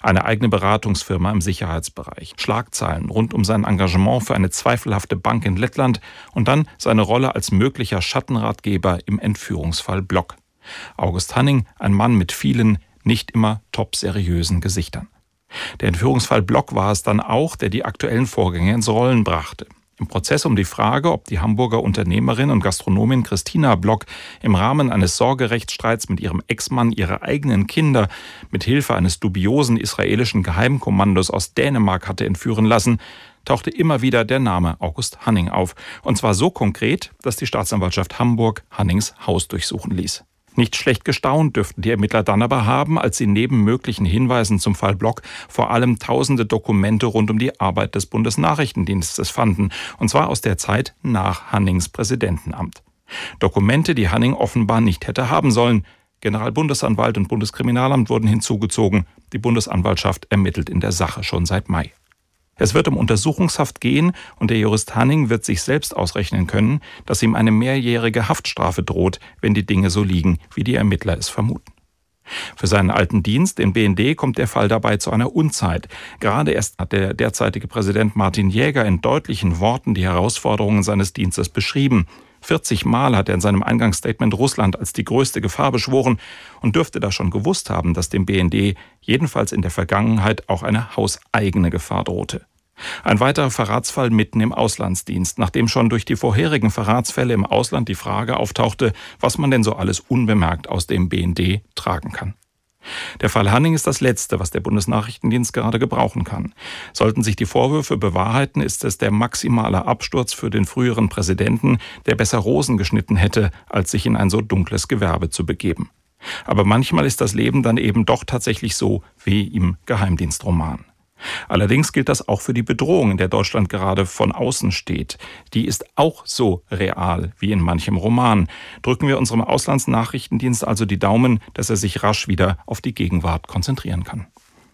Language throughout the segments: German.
Eine eigene Beratungsfirma im Sicherheitsbereich, Schlagzeilen rund um sein Engagement für eine zweifelhafte Bank in Lettland und dann seine Rolle als möglicher Schattenratgeber im Entführungsfall Block. August Hanning, ein Mann mit vielen, nicht immer top seriösen Gesichtern. Der Entführungsfall Block war es dann auch, der die aktuellen Vorgänge ins Rollen brachte. Im Prozess um die Frage, ob die Hamburger Unternehmerin und Gastronomin Christina Block im Rahmen eines Sorgerechtsstreits mit ihrem Ex-Mann ihre eigenen Kinder mit Hilfe eines dubiosen israelischen Geheimkommandos aus Dänemark hatte entführen lassen, tauchte immer wieder der Name August Hanning auf. Und zwar so konkret, dass die Staatsanwaltschaft Hamburg Hannings Haus durchsuchen ließ. Nicht schlecht gestaunt dürften die Ermittler dann aber haben, als sie neben möglichen Hinweisen zum Fall Block vor allem tausende Dokumente rund um die Arbeit des Bundesnachrichtendienstes fanden, und zwar aus der Zeit nach Hannings Präsidentenamt. Dokumente, die Hanning offenbar nicht hätte haben sollen. Generalbundesanwalt und Bundeskriminalamt wurden hinzugezogen. Die Bundesanwaltschaft ermittelt in der Sache schon seit Mai. Es wird um Untersuchungshaft gehen und der Jurist Hanning wird sich selbst ausrechnen können, dass ihm eine mehrjährige Haftstrafe droht, wenn die Dinge so liegen, wie die Ermittler es vermuten. Für seinen alten Dienst, den BND, kommt der Fall dabei zu einer Unzeit. Gerade erst hat der derzeitige Präsident Martin Jäger in deutlichen Worten die Herausforderungen seines Dienstes beschrieben. 40 Mal hat er in seinem Eingangsstatement Russland als die größte Gefahr beschworen und dürfte da schon gewusst haben, dass dem BND jedenfalls in der Vergangenheit auch eine hauseigene Gefahr drohte. Ein weiterer Verratsfall mitten im Auslandsdienst, nachdem schon durch die vorherigen Verratsfälle im Ausland die Frage auftauchte, was man denn so alles unbemerkt aus dem BND tragen kann. Der Fall Hanning ist das Letzte, was der Bundesnachrichtendienst gerade gebrauchen kann. Sollten sich die Vorwürfe bewahrheiten, ist es der maximale Absturz für den früheren Präsidenten, der besser Rosen geschnitten hätte, als sich in ein so dunkles Gewerbe zu begeben. Aber manchmal ist das Leben dann eben doch tatsächlich so wie im Geheimdienstroman. Allerdings gilt das auch für die Bedrohung, in der Deutschland gerade von außen steht. Die ist auch so real wie in manchem Roman. Drücken wir unserem Auslandsnachrichtendienst also die Daumen, dass er sich rasch wieder auf die Gegenwart konzentrieren kann.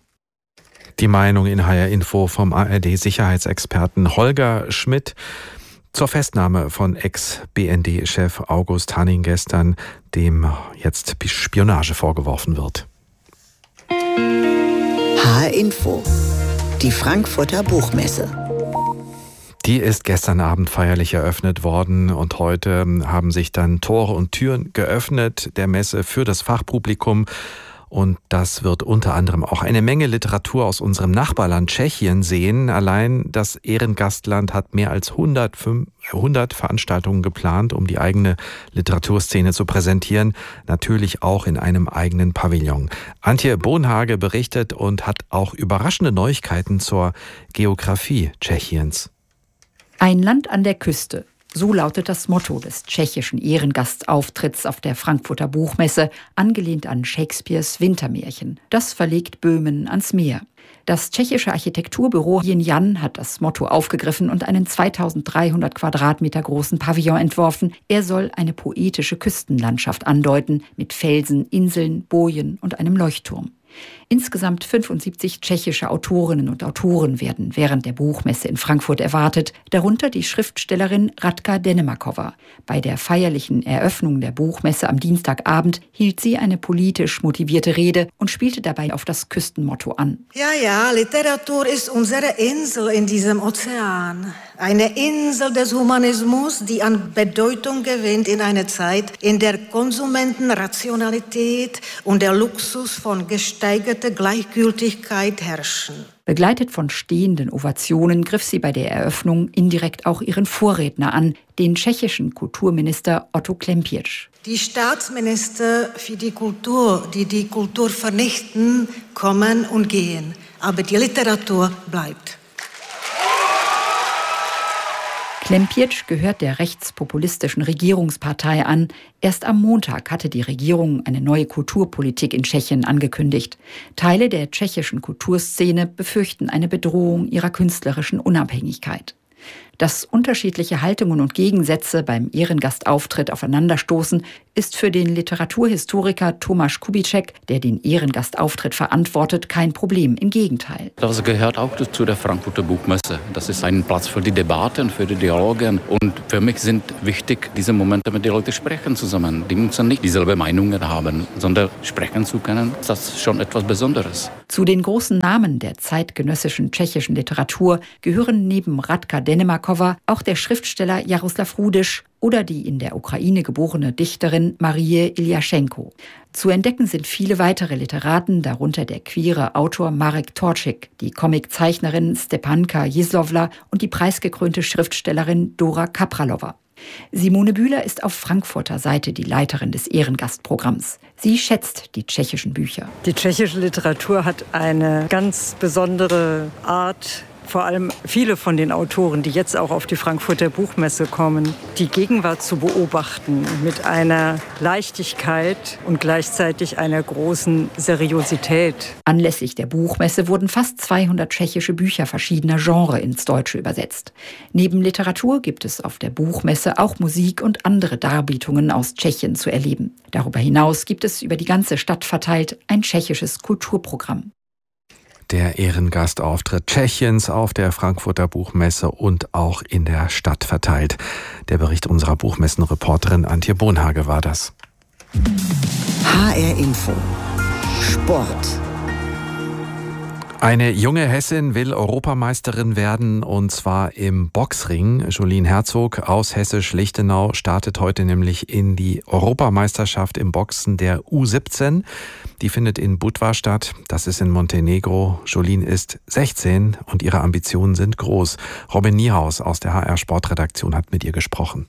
Die Meinung in HR Info vom ARD-Sicherheitsexperten Holger Schmidt zur Festnahme von Ex-BND-Chef August Hanning gestern, dem jetzt Spionage vorgeworfen wird. HR Info, die Frankfurter Buchmesse. Die ist gestern Abend feierlich eröffnet worden und heute haben sich dann Tore und Türen geöffnet der Messe für das Fachpublikum. Und das wird unter anderem auch eine Menge Literatur aus unserem Nachbarland Tschechien sehen. Allein das Ehrengastland hat mehr als 100 Veranstaltungen geplant, um die eigene Literaturszene zu präsentieren. Natürlich auch in einem eigenen Pavillon. Antje Bonhage berichtet und hat auch überraschende Neuigkeiten zur Geografie Tschechiens. Ein Land an der Küste. So lautet das Motto des tschechischen Ehrengastauftritts auf der Frankfurter Buchmesse, angelehnt an Shakespeares Wintermärchen. Das verlegt Böhmen ans Meer. Das tschechische Architekturbüro Yin Jan hat das Motto aufgegriffen und einen 2300 Quadratmeter großen Pavillon entworfen. Er soll eine poetische Küstenlandschaft andeuten, mit Felsen, Inseln, Bojen und einem Leuchtturm. Insgesamt 75 tschechische Autorinnen und Autoren werden während der Buchmesse in Frankfurt erwartet, darunter die Schriftstellerin Radka Denemakova. Bei der feierlichen Eröffnung der Buchmesse am Dienstagabend hielt sie eine politisch motivierte Rede und spielte dabei auf das Küstenmotto an. Ja, Literatur ist unsere Insel in diesem Ozean. Eine Insel des Humanismus, die an Bedeutung gewinnt in einer Zeit, in der Konsumentenrationalität und der Luxus von gesteigerter Gleichgültigkeit herrschen. Begleitet von stehenden Ovationen griff sie bei der Eröffnung indirekt auch ihren Vorredner an, den tschechischen Kulturminister Otto Klempiec. Die Staatsminister für die Kultur, die die Kultur vernichten, kommen und gehen. Aber die Literatur bleibt. Klempiec gehört der rechtspopulistischen Regierungspartei an. Erst am Montag hatte die Regierung eine neue Kulturpolitik in Tschechien angekündigt. Teile der tschechischen Kulturszene befürchten eine Bedrohung ihrer künstlerischen Unabhängigkeit. Dass unterschiedliche Haltungen und Gegensätze beim Ehrengastauftritt aufeinanderstoßen, ist für den Literaturhistoriker Tomasz Kubitschek, der den Ehrengastauftritt verantwortet, kein Problem. Im Gegenteil. Das gehört auch zu der Frankfurter Buchmesse. Das ist ein Platz für die Debatten, für die Dialoge. Und für mich sind wichtig diese Momente, mit den Leuten sprechen zusammen. Die müssen nicht dieselbe Meinungen haben, sondern sprechen zu können. Das ist schon etwas Besonderes. Zu den großen Namen der zeitgenössischen tschechischen Literatur gehören neben Radka Denemakova auch der Schriftsteller Jaroslav Rudiš oder die in der Ukraine geborene Dichterin Marie Iljaschenko. Zu entdecken sind viele weitere Literaten, darunter der queere Autor Marek Torčík, die Comiczeichnerin Stepanka Jizlovla und die preisgekrönte Schriftstellerin Dora Kapralova. Simone Bühler ist auf Frankfurter Seite die Leiterin des Ehrengastprogramms. Sie schätzt die tschechischen Bücher. Die tschechische Literatur hat eine ganz besondere Art. Vor allem viele von den Autoren, die jetzt auch auf die Frankfurter Buchmesse kommen, die Gegenwart zu beobachten mit einer Leichtigkeit und gleichzeitig einer großen Seriosität. Anlässlich der Buchmesse wurden fast 200 tschechische Bücher verschiedener Genres ins Deutsche übersetzt. Neben Literatur gibt es auf der Buchmesse auch Musik und andere Darbietungen aus Tschechien zu erleben. Darüber hinaus gibt es über die ganze Stadt verteilt ein tschechisches Kulturprogramm. Der Ehrengastauftritt Tschechiens auf der Frankfurter Buchmesse und auch in der Stadt verteilt. Der Bericht unserer Buchmessenreporterin Antje Bonhage war das. HR Info. Sport. Eine junge Hessin will Europameisterin werden, und zwar im Boxring. Jolien Herzog aus Hessisch-Lichtenau startet heute nämlich in die Europameisterschaft im Boxen der U17. Die findet in Budva statt. Das ist in Montenegro. Jolien ist 16 und ihre Ambitionen sind groß. Robin Niehaus aus der HR Sportredaktion hat mit ihr gesprochen.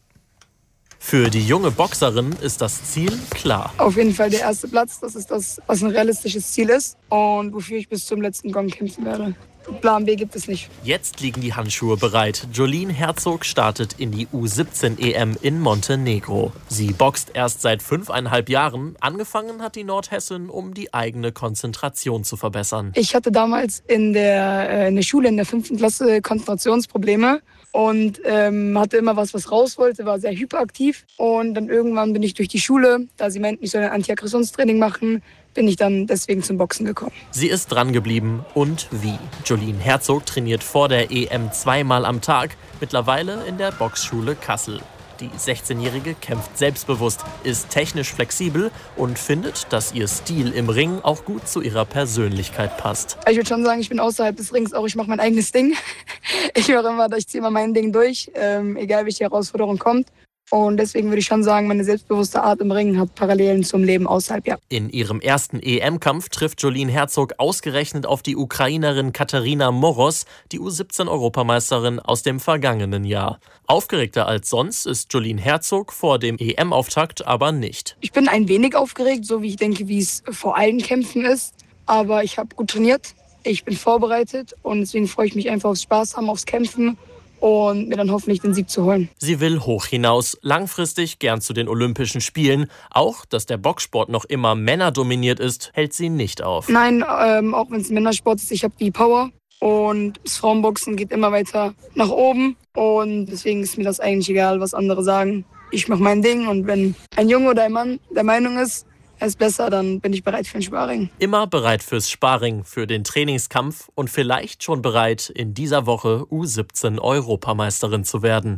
Für die junge Boxerin ist das Ziel klar. Auf jeden Fall der erste Platz, das ist das, was ein realistisches Ziel ist und wofür ich bis zum letzten Gong kämpfen werde. Plan B gibt es nicht. Jetzt liegen die Handschuhe bereit. Jolien Herzog startet in die U17 EM in Montenegro. Sie boxt erst seit 5,5 Jahren. Angefangen hat die Nordhessin, um die eigene Konzentration zu verbessern. Ich hatte damals in der Schule in der 5. Klasse Konzentrationsprobleme. Und hatte immer was raus wollte, war sehr hyperaktiv. Und dann irgendwann bin ich durch die Schule, da sie meinten, ich soll ein Antiaggressionstraining machen, bin ich dann deswegen zum Boxen gekommen. Sie ist dran geblieben und wie. Jolien Herzog trainiert vor der EM 2-mal am Tag, mittlerweile in der Boxschule Kassel. Die 16-Jährige kämpft selbstbewusst, ist technisch flexibel und findet, dass ihr Stil im Ring auch gut zu ihrer Persönlichkeit passt. Ich würde schon sagen, ich bin außerhalb des Rings auch, ich mache mein eigenes Ding. Ich höre immer, ich ziehe immer mein Ding durch, egal welche Herausforderung kommt. Und deswegen würde ich schon sagen, meine selbstbewusste Art im Ringen hat Parallelen zum Leben außerhalb, ja. In ihrem ersten EM-Kampf trifft Jolien Herzog ausgerechnet auf die Ukrainerin Katarina Moros, die U17-Europameisterin aus dem vergangenen Jahr. Aufgeregter als sonst ist Jolien Herzog vor dem EM-Auftakt aber nicht. Ich bin ein wenig aufgeregt, so wie ich denke, wie es vor allen Kämpfen ist. Aber ich habe gut trainiert, ich bin vorbereitet und deswegen freue ich mich einfach aufs Spaß haben, aufs Kämpfen. Und mir dann hoffentlich den Sieg zu holen. Sie will hoch hinaus, langfristig gern zu den Olympischen Spielen. Auch, dass der Boxsport noch immer männerdominiert ist, hält sie nicht auf. Nein, auch wenn es ein Männersport ist, ich habe die Power. Und das Frauenboxen geht immer weiter nach oben. Und deswegen ist mir das eigentlich egal, was andere sagen. Ich mache mein Ding und wenn ein Junge oder ein Mann der Meinung ist, er ist besser, dann bin ich bereit für ein Sparring. Immer bereit fürs Sparring, für den Trainingskampf und vielleicht schon bereit, in dieser Woche U17-Europameisterin zu werden.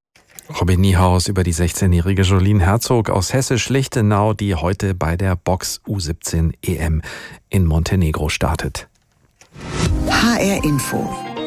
Robin Niehaus über die 16-jährige Jolien Herzog aus Hessisch-Lichtenau, die heute bei der Box U17 EM in Montenegro startet. HR Info.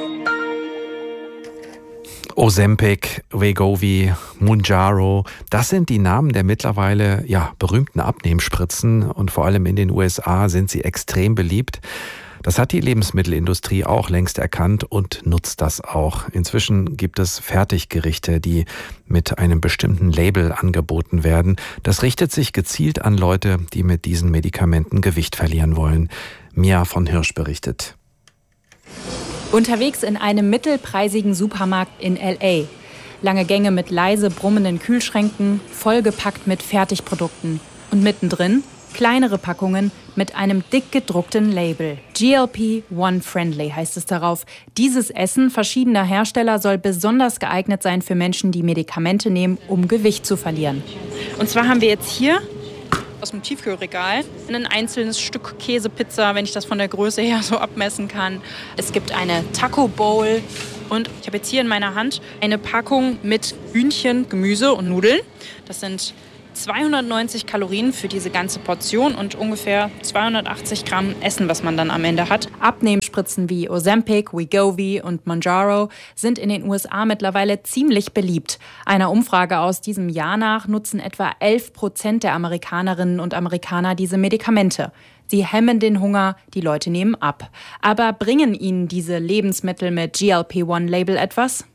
Ozempic, Wegovy, Mounjaro, das sind die Namen der mittlerweile berühmten Abnehmspritzen und vor allem in den USA sind sie extrem beliebt. Das hat die Lebensmittelindustrie auch längst erkannt und nutzt das auch. Inzwischen gibt es Fertiggerichte, die mit einem bestimmten Label angeboten werden. Das richtet sich gezielt an Leute, die mit diesen Medikamenten Gewicht verlieren wollen. Mia von Hirsch berichtet. Unterwegs in einem mittelpreisigen Supermarkt in L.A. Lange Gänge mit leise brummenden Kühlschränken, vollgepackt mit Fertigprodukten. Und mittendrin Kleinere Packungen mit einem dick gedruckten Label. GLP-1 Friendly heißt es darauf. Dieses Essen verschiedener Hersteller soll besonders geeignet sein für Menschen, die Medikamente nehmen, um Gewicht zu verlieren. Und zwar haben wir jetzt hier aus dem Tiefkühlregal ein einzelnes Stück Käsepizza, wenn ich das von der Größe her so abmessen kann. Es gibt eine Taco Bowl und ich habe jetzt hier in meiner Hand eine Packung mit Hühnchen, Gemüse und Nudeln. Das sind 290 Kalorien für diese ganze Portion und ungefähr 280 Gramm Essen, was man dann am Ende hat. Abnehmspritzen wie Ozempic, Wegovy und Mounjaro sind in den USA mittlerweile ziemlich beliebt. Einer Umfrage aus diesem Jahr nach nutzen etwa 11% der Amerikanerinnen und Amerikaner diese Medikamente. Sie hemmen den Hunger, die Leute nehmen ab. Aber bringen ihnen diese Lebensmittel mit GLP-1-Label etwas?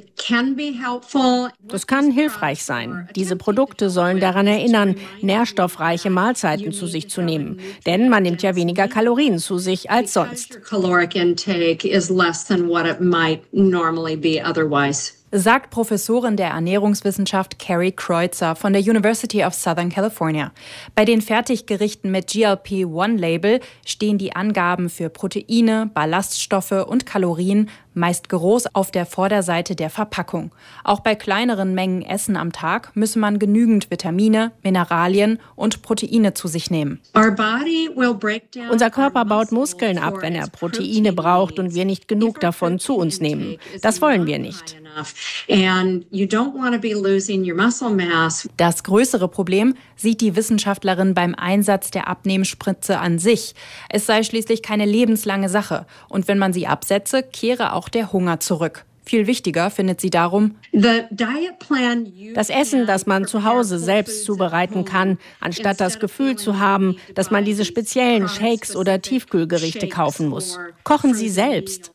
Das kann hilfreich sein. Diese Produkte sollen daran erinnern, nährstoffreiche Mahlzeiten zu sich zu nehmen. Denn man nimmt ja weniger Kalorien zu sich als sonst. Sagt Professorin der Ernährungswissenschaft Carrie Kreutzer von der University of Southern California. Bei den Fertiggerichten mit GLP-1-Label stehen die Angaben für Proteine, Ballaststoffe und Kalorien meist groß auf der Vorderseite der Verpackung. Auch bei kleineren Mengen Essen am Tag müsse man genügend Vitamine, Mineralien und Proteine zu sich nehmen. Unser Körper baut Muskeln ab, wenn er Proteine braucht und wir nicht genug davon zu uns nehmen. Das wollen wir nicht. Das größere Problem sieht die Wissenschaftlerin beim Einsatz der Abnehmspritze an sich. Es sei schließlich keine lebenslange Sache. Und wenn man sie absetze, kehre auch der Hunger zurück. Viel wichtiger findet sie darum, das Essen, das man zu Hause selbst zubereiten kann, anstatt das Gefühl zu haben, dass man diese speziellen Shakes oder Tiefkühlgerichte kaufen muss. Kochen Sie selbst.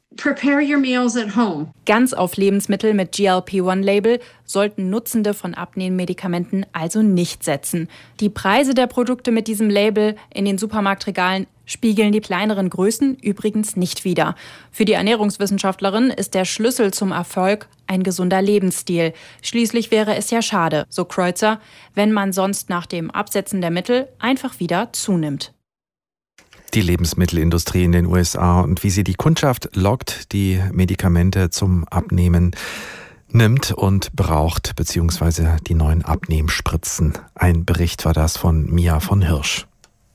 Ganz auf Lebensmittel mit GLP-1-Label sollten Nutzende von Abnehmmedikamenten also nicht setzen. Die Preise der Produkte mit diesem Label in den Supermarktregalen spiegeln die kleineren Größen übrigens nicht wider. Für die Ernährungswissenschaftlerin ist der Schlüssel zum Erfolg ein gesunder Lebensstil. Schließlich wäre es ja schade, so Kreutzer, wenn man sonst nach dem Absetzen der Mittel einfach wieder zunimmt. Die Lebensmittelindustrie in den USA und wie sie die Kundschaft lockt, die Medikamente zum Abnehmen nimmt und braucht, beziehungsweise die neuen Abnehmspritzen. Ein Bericht war das von Mia von Hirsch.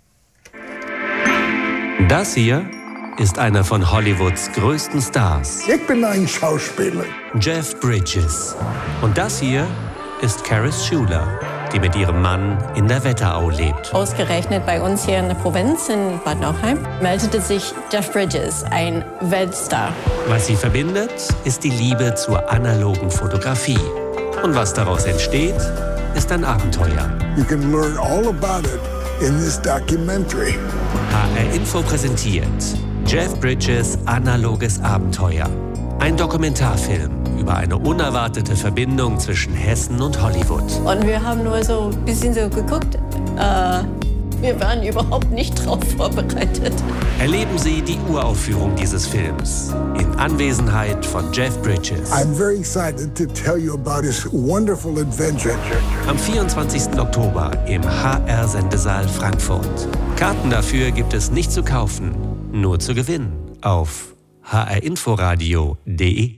Das hier ist einer von Hollywoods größten Stars. Ich bin ein Schauspieler. Jeff Bridges. Und das hier ist Caris Schuler, die mit ihrem Mann in der Wetterau lebt. Ausgerechnet bei uns hier in der Provinz in Bad Nauheim meldete sich Jeff Bridges, ein Weltstar. Was sie verbindet, ist die Liebe zur analogen Fotografie. Und was daraus entsteht, ist ein Abenteuer. You can learn all about it in this documentary. HR Info präsentiert Jeff Bridges Analoges Abenteuer. Ein Dokumentarfilm über eine unerwartete Verbindung zwischen Hessen und Hollywood. Und wir haben nur so ein bisschen so geguckt. Wir waren überhaupt nicht drauf vorbereitet. Erleben Sie die Uraufführung dieses Films in Anwesenheit von Jeff Bridges. I'm very excited to tell you about his wonderful adventure. Am 24. Oktober im HR-Sendesaal Frankfurt. Karten dafür gibt es nicht zu kaufen, nur zu gewinnen auf hrinforadio.de.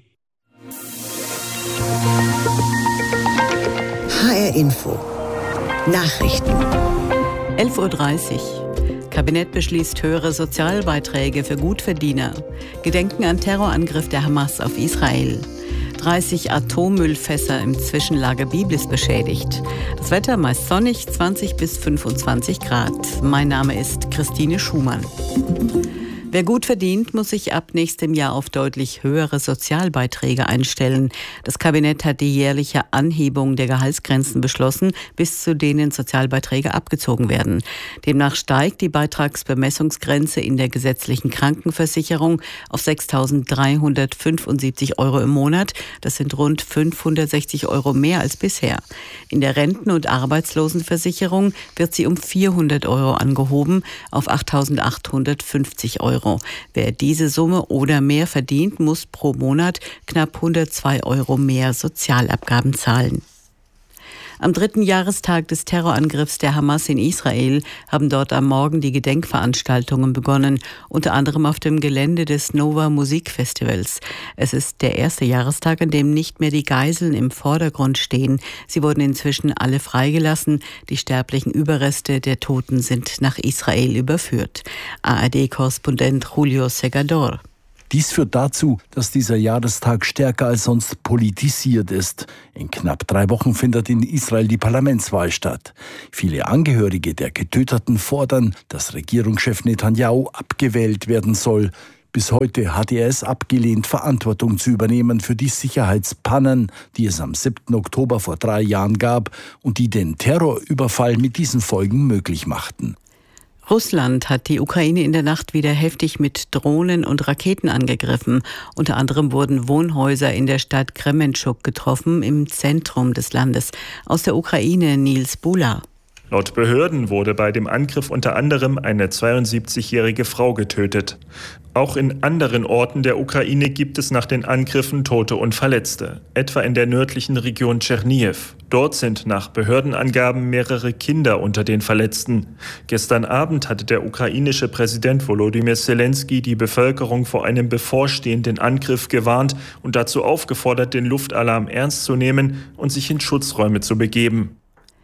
HR Info. Nachrichten. 11:30 Uhr. Kabinett beschließt höhere Sozialbeiträge für Gutverdiener. Gedenken an Terrorangriff der Hamas auf Israel. 30 Atommüllfässer im Zwischenlager Biblis beschädigt. Das Wetter meist sonnig, 20 bis 25 Grad. Mein Name ist Christine Schumann. Wer gut verdient, muss sich ab nächstem Jahr auf deutlich höhere Sozialbeiträge einstellen. Das Kabinett hat die jährliche Anhebung der Gehaltsgrenzen beschlossen, bis zu denen Sozialbeiträge abgezogen werden. Demnach steigt die Beitragsbemessungsgrenze in der gesetzlichen Krankenversicherung auf 6.375 € im Monat. Das sind rund 560 € mehr als bisher. In der Renten- und Arbeitslosenversicherung wird sie um 400 € angehoben auf 8.850 €. Wer diese Summe oder mehr verdient, muss pro Monat knapp 102 € mehr Sozialabgaben zahlen. Am 3. Jahrestag des Terrorangriffs der Hamas in Israel haben dort am Morgen die Gedenkveranstaltungen begonnen, unter anderem auf dem Gelände des Nova Musikfestivals. Es ist der erste Jahrestag, an dem nicht mehr die Geiseln im Vordergrund stehen. Sie wurden inzwischen alle freigelassen. Die sterblichen Überreste der Toten sind nach Israel überführt. ARD-Korrespondent Julio Segador. Dies führt dazu, dass dieser Jahrestag stärker als sonst politisiert ist. In knapp 3 Wochen findet in Israel die Parlamentswahl statt. Viele Angehörige der Getöteten fordern, dass Regierungschef Netanyahu abgewählt werden soll. Bis heute hat er es abgelehnt, Verantwortung zu übernehmen für die Sicherheitspannen, die es am 7. Oktober vor 3 Jahren gab und die den Terrorüberfall mit diesen Folgen möglich machten. Russland hat die Ukraine in der Nacht wieder heftig mit Drohnen und Raketen angegriffen. Unter anderem wurden Wohnhäuser in der Stadt Kremenchuk getroffen, im Zentrum des Landes. Aus der Ukraine Nils Bula. Laut Behörden wurde bei dem Angriff unter anderem eine 72-jährige Frau getötet. Auch in anderen Orten der Ukraine gibt es nach den Angriffen Tote und Verletzte, etwa in der nördlichen Region Tschernihiv. Dort sind nach Behördenangaben mehrere Kinder unter den Verletzten. Gestern Abend hatte der ukrainische Präsident Volodymyr Zelensky die Bevölkerung vor einem bevorstehenden Angriff gewarnt und dazu aufgefordert, den Luftalarm ernst zu nehmen und sich in Schutzräume zu begeben.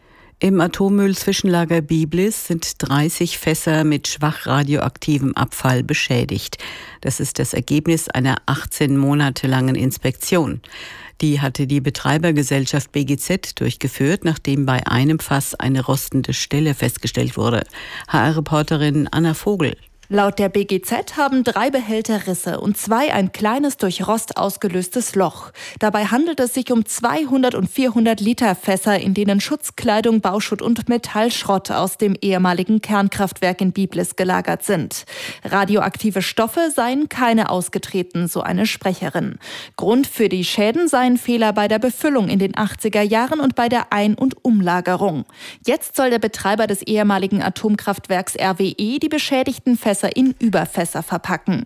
Im Atommüll-Zwischenlager Biblis sind 30 Fässer mit schwach radioaktivem Abfall beschädigt. Das ist das Ergebnis einer 18 Monate langen Inspektion. Die hatte die Betreibergesellschaft BGZ durchgeführt, nachdem bei einem Fass eine rostende Stelle festgestellt wurde. HR-Reporterin Anna Vogel. Laut der BGZ haben 3 Behälter Risse und 2 ein kleines durch Rost ausgelöstes Loch. Dabei handelt es sich um 200 und 400 Liter Fässer, in denen Schutzkleidung, Bauschutt und Metallschrott aus dem ehemaligen Kernkraftwerk in Biblis gelagert sind. Radioaktive Stoffe seien keine ausgetreten, so eine Sprecherin. Grund für die Schäden seien Fehler bei der Befüllung in den 80er Jahren und bei der Ein- und Umlagerung. Jetzt soll der Betreiber des ehemaligen Atomkraftwerks RWE die beschädigten Fässer in Überfässer verpacken.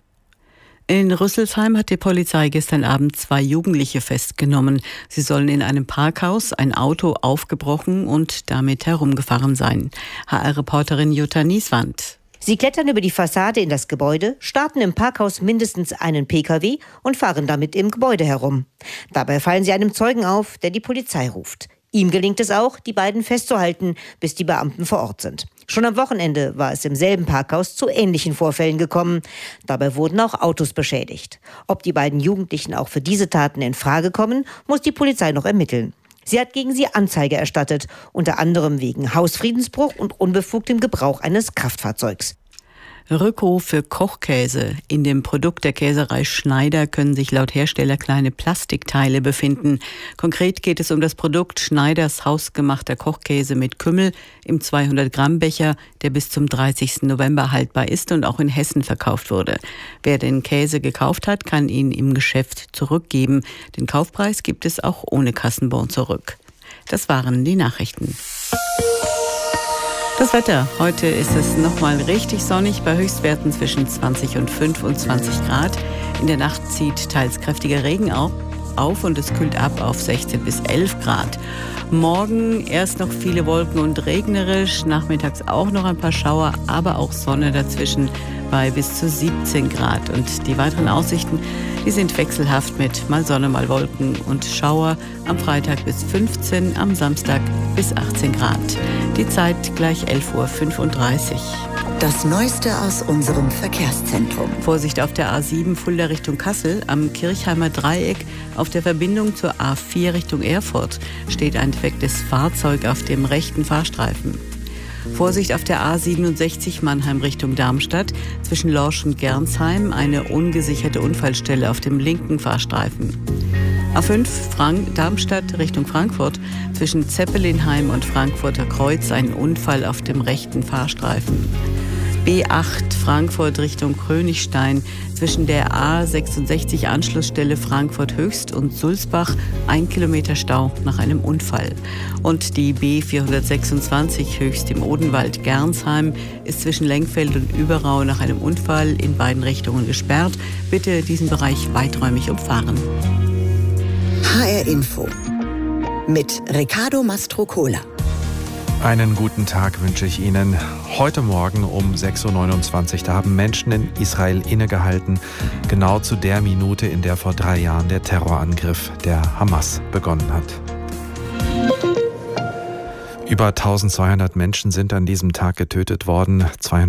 In Rüsselsheim hat die Polizei gestern Abend 2 Jugendliche festgenommen. Sie sollen in einem Parkhaus ein Auto aufgebrochen und damit herumgefahren sein. HR-Reporterin Jutta Nieswand. Sie klettern über die Fassade in das Gebäude, starten im Parkhaus mindestens einen PKW und fahren damit im Gebäude herum. Dabei fallen sie einem Zeugen auf, der die Polizei ruft. Ihm gelingt es auch, die beiden festzuhalten, bis die Beamten vor Ort sind. Schon am Wochenende war es im selben Parkhaus zu ähnlichen Vorfällen gekommen. Dabei wurden auch Autos beschädigt. Ob die beiden Jugendlichen auch für diese Taten in Frage kommen, muss die Polizei noch ermitteln. Sie hat gegen sie Anzeige erstattet, unter anderem wegen Hausfriedensbruch und unbefugtem Gebrauch eines Kraftfahrzeugs. Rückruf für Kochkäse. In dem Produkt der Käserei Schneider können sich laut Hersteller kleine Plastikteile befinden. Konkret geht es um das Produkt Schneiders hausgemachter Kochkäse mit Kümmel im 200-Gramm-Becher, der bis zum 30. November haltbar ist und auch in Hessen verkauft wurde. Wer den Käse gekauft hat, kann ihn im Geschäft zurückgeben. Den Kaufpreis gibt es auch ohne Kassenbon zurück. Das waren die Nachrichten. Das Wetter. Heute ist es nochmal richtig sonnig bei Höchstwerten zwischen 20 und 25 Grad. In der Nacht zieht teils kräftiger Regen auf und es kühlt ab auf 16 bis 11 Grad. Morgen erst noch viele Wolken und regnerisch, nachmittags auch noch ein paar Schauer, aber auch Sonne dazwischen bei bis zu 17 Grad. Und die weiteren Aussichten, die sind wechselhaft mit mal Sonne, mal Wolken und Schauer. Am Freitag bis 15, am Samstag bis 18 Grad. Die Zeit gleich 11.35 Uhr. Das Neueste aus unserem Verkehrszentrum. Vorsicht auf der A7 Fulda Richtung Kassel. Am Kirchheimer Dreieck auf der Verbindung zur A4 Richtung Erfurt steht ein defektes Fahrzeug auf dem rechten Fahrstreifen. Vorsicht auf der A67 Mannheim Richtung Darmstadt. Zwischen Lorsch und Gernsheim eine ungesicherte Unfallstelle auf dem linken Fahrstreifen. A5 Darmstadt Richtung Frankfurt. Zwischen Zeppelinheim und Frankfurter Kreuz ein Unfall auf dem rechten Fahrstreifen. B8 Frankfurt Richtung Königstein. Zwischen der A66 Anschlussstelle Frankfurt Höchst und Sulzbach 1 Kilometer Stau nach einem Unfall. Und die B426 Höchst im Odenwald Gernsheim ist zwischen Lengfeld und Überau nach einem Unfall in beiden Richtungen gesperrt. Bitte diesen Bereich weiträumig umfahren. HR Info. mit Riccardo Mastrocola. Einen guten Tag wünsche ich Ihnen. Heute Morgen um 6.29 Uhr, da haben Menschen in Israel innegehalten, genau zu der Minute, in der vor 3 Jahren der Terrorangriff der Hamas begonnen hat. Über 1200 Menschen sind an diesem Tag getötet worden,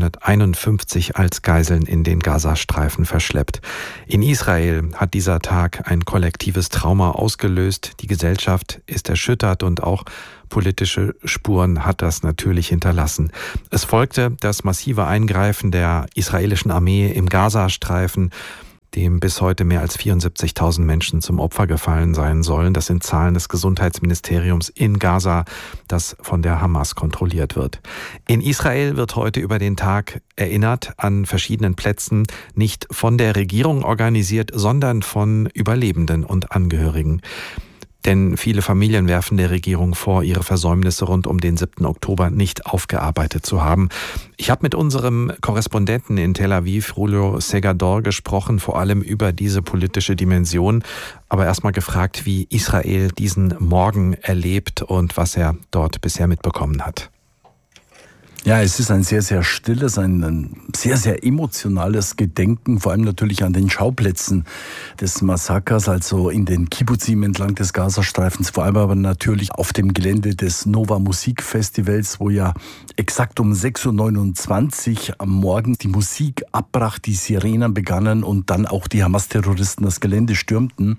251 als Geiseln in den Gazastreifen verschleppt. In Israel hat dieser Tag ein kollektives Trauma ausgelöst. Die Gesellschaft ist erschüttert und auch politische Spuren hat das natürlich hinterlassen. Es folgte das massive Eingreifen der israelischen Armee im Gazastreifen, dem bis heute mehr als 74.000 Menschen zum Opfer gefallen sein sollen. Das sind Zahlen des Gesundheitsministeriums in Gaza, das von der Hamas kontrolliert wird. In Israel wird heute über den Tag erinnert, an verschiedenen Plätzen, nicht von der Regierung organisiert, sondern von Überlebenden und Angehörigen. Denn viele Familien werfen der Regierung vor, ihre Versäumnisse rund um den 7. Oktober nicht aufgearbeitet zu haben. Ich habe mit unserem Korrespondenten in Tel Aviv, Julio Segador, gesprochen, vor allem über diese politische Dimension. Aber erstmal gefragt, wie Israel diesen Morgen erlebt und was er dort bisher mitbekommen hat. Ja, es ist ein sehr, sehr stilles, ein sehr, sehr emotionales Gedenken, vor allem natürlich an den Schauplätzen des Massakers, also in den Kibbuzim entlang des Gazastreifens, vor allem aber natürlich auf dem Gelände des Nova Musikfestivals, wo ja exakt um 6.29 Uhr am Morgen die Musik abbrach, die Sirenen begannen und dann auch die Hamas-Terroristen das Gelände stürmten.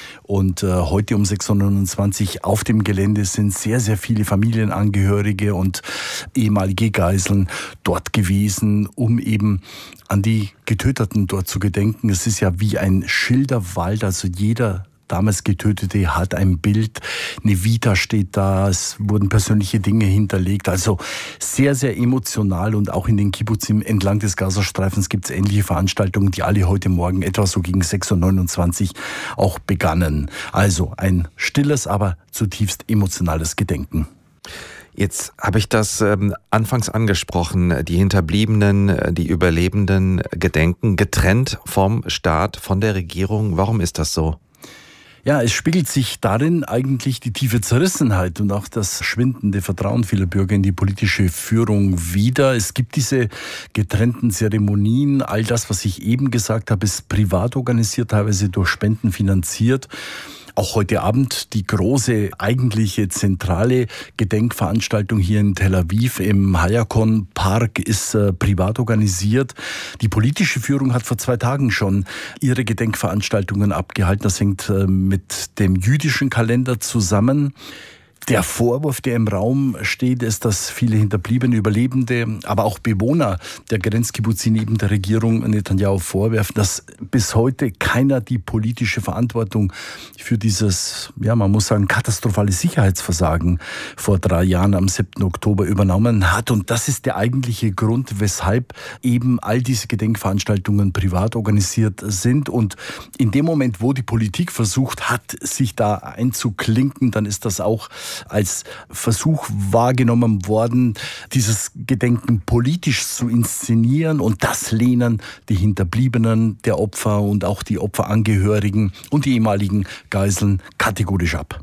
Und heute um 6.29 Uhr auf dem Gelände sind sehr, sehr viele Familienangehörige und ehemalige Geiseln dort gewesen, um eben an die Getöteten dort zu gedenken. Es ist ja wie ein Schilderwald, also jeder damals Getötete hat ein Bild, eine Vita steht da, es wurden persönliche Dinge hinterlegt. Also sehr, sehr emotional und auch in den Kibbuzim entlang des Gazastreifens gibt es ähnliche Veranstaltungen, die alle heute Morgen etwa so gegen 6.29 Uhr auch begannen. Also ein stilles, aber zutiefst emotionales Gedenken. Jetzt habe ich das anfangs angesprochen, die Hinterbliebenen, die Überlebenden gedenken, getrennt vom Staat, von der Regierung. Warum ist das so? Ja, es spiegelt sich darin eigentlich die tiefe Zerrissenheit und auch das schwindende Vertrauen vieler Bürger in die politische Führung wider. Es gibt diese getrennten Zeremonien. All das, was ich eben gesagt habe, ist privat organisiert, teilweise durch Spenden finanziert. Auch heute Abend die große, eigentliche zentrale Gedenkveranstaltung hier in Tel Aviv im Hayakon Park ist privat organisiert. Die politische Führung hat vor 2 Tagen schon ihre Gedenkveranstaltungen abgehalten. Das hängt mit dem jüdischen Kalender zusammen. Der Vorwurf, der im Raum steht, ist, dass viele Hinterbliebene, Überlebende, aber auch Bewohner der Grenzkibbuzim neben der Regierung Netanyahu vorwerfen, dass bis heute keiner die politische Verantwortung für dieses, ja, man muss sagen, katastrophale Sicherheitsversagen vor 3 Jahren am 7. Oktober übernommen hat. Und das ist der eigentliche Grund, weshalb eben all diese Gedenkveranstaltungen privat organisiert sind. Und in dem Moment, wo die Politik versucht hat, sich da einzuklinken, dann ist das auch als Versuch wahrgenommen worden, dieses Gedenken politisch zu inszenieren, und das lehnen die Hinterbliebenen der Opfer und auch die Opferangehörigen und die ehemaligen Geiseln kategorisch ab.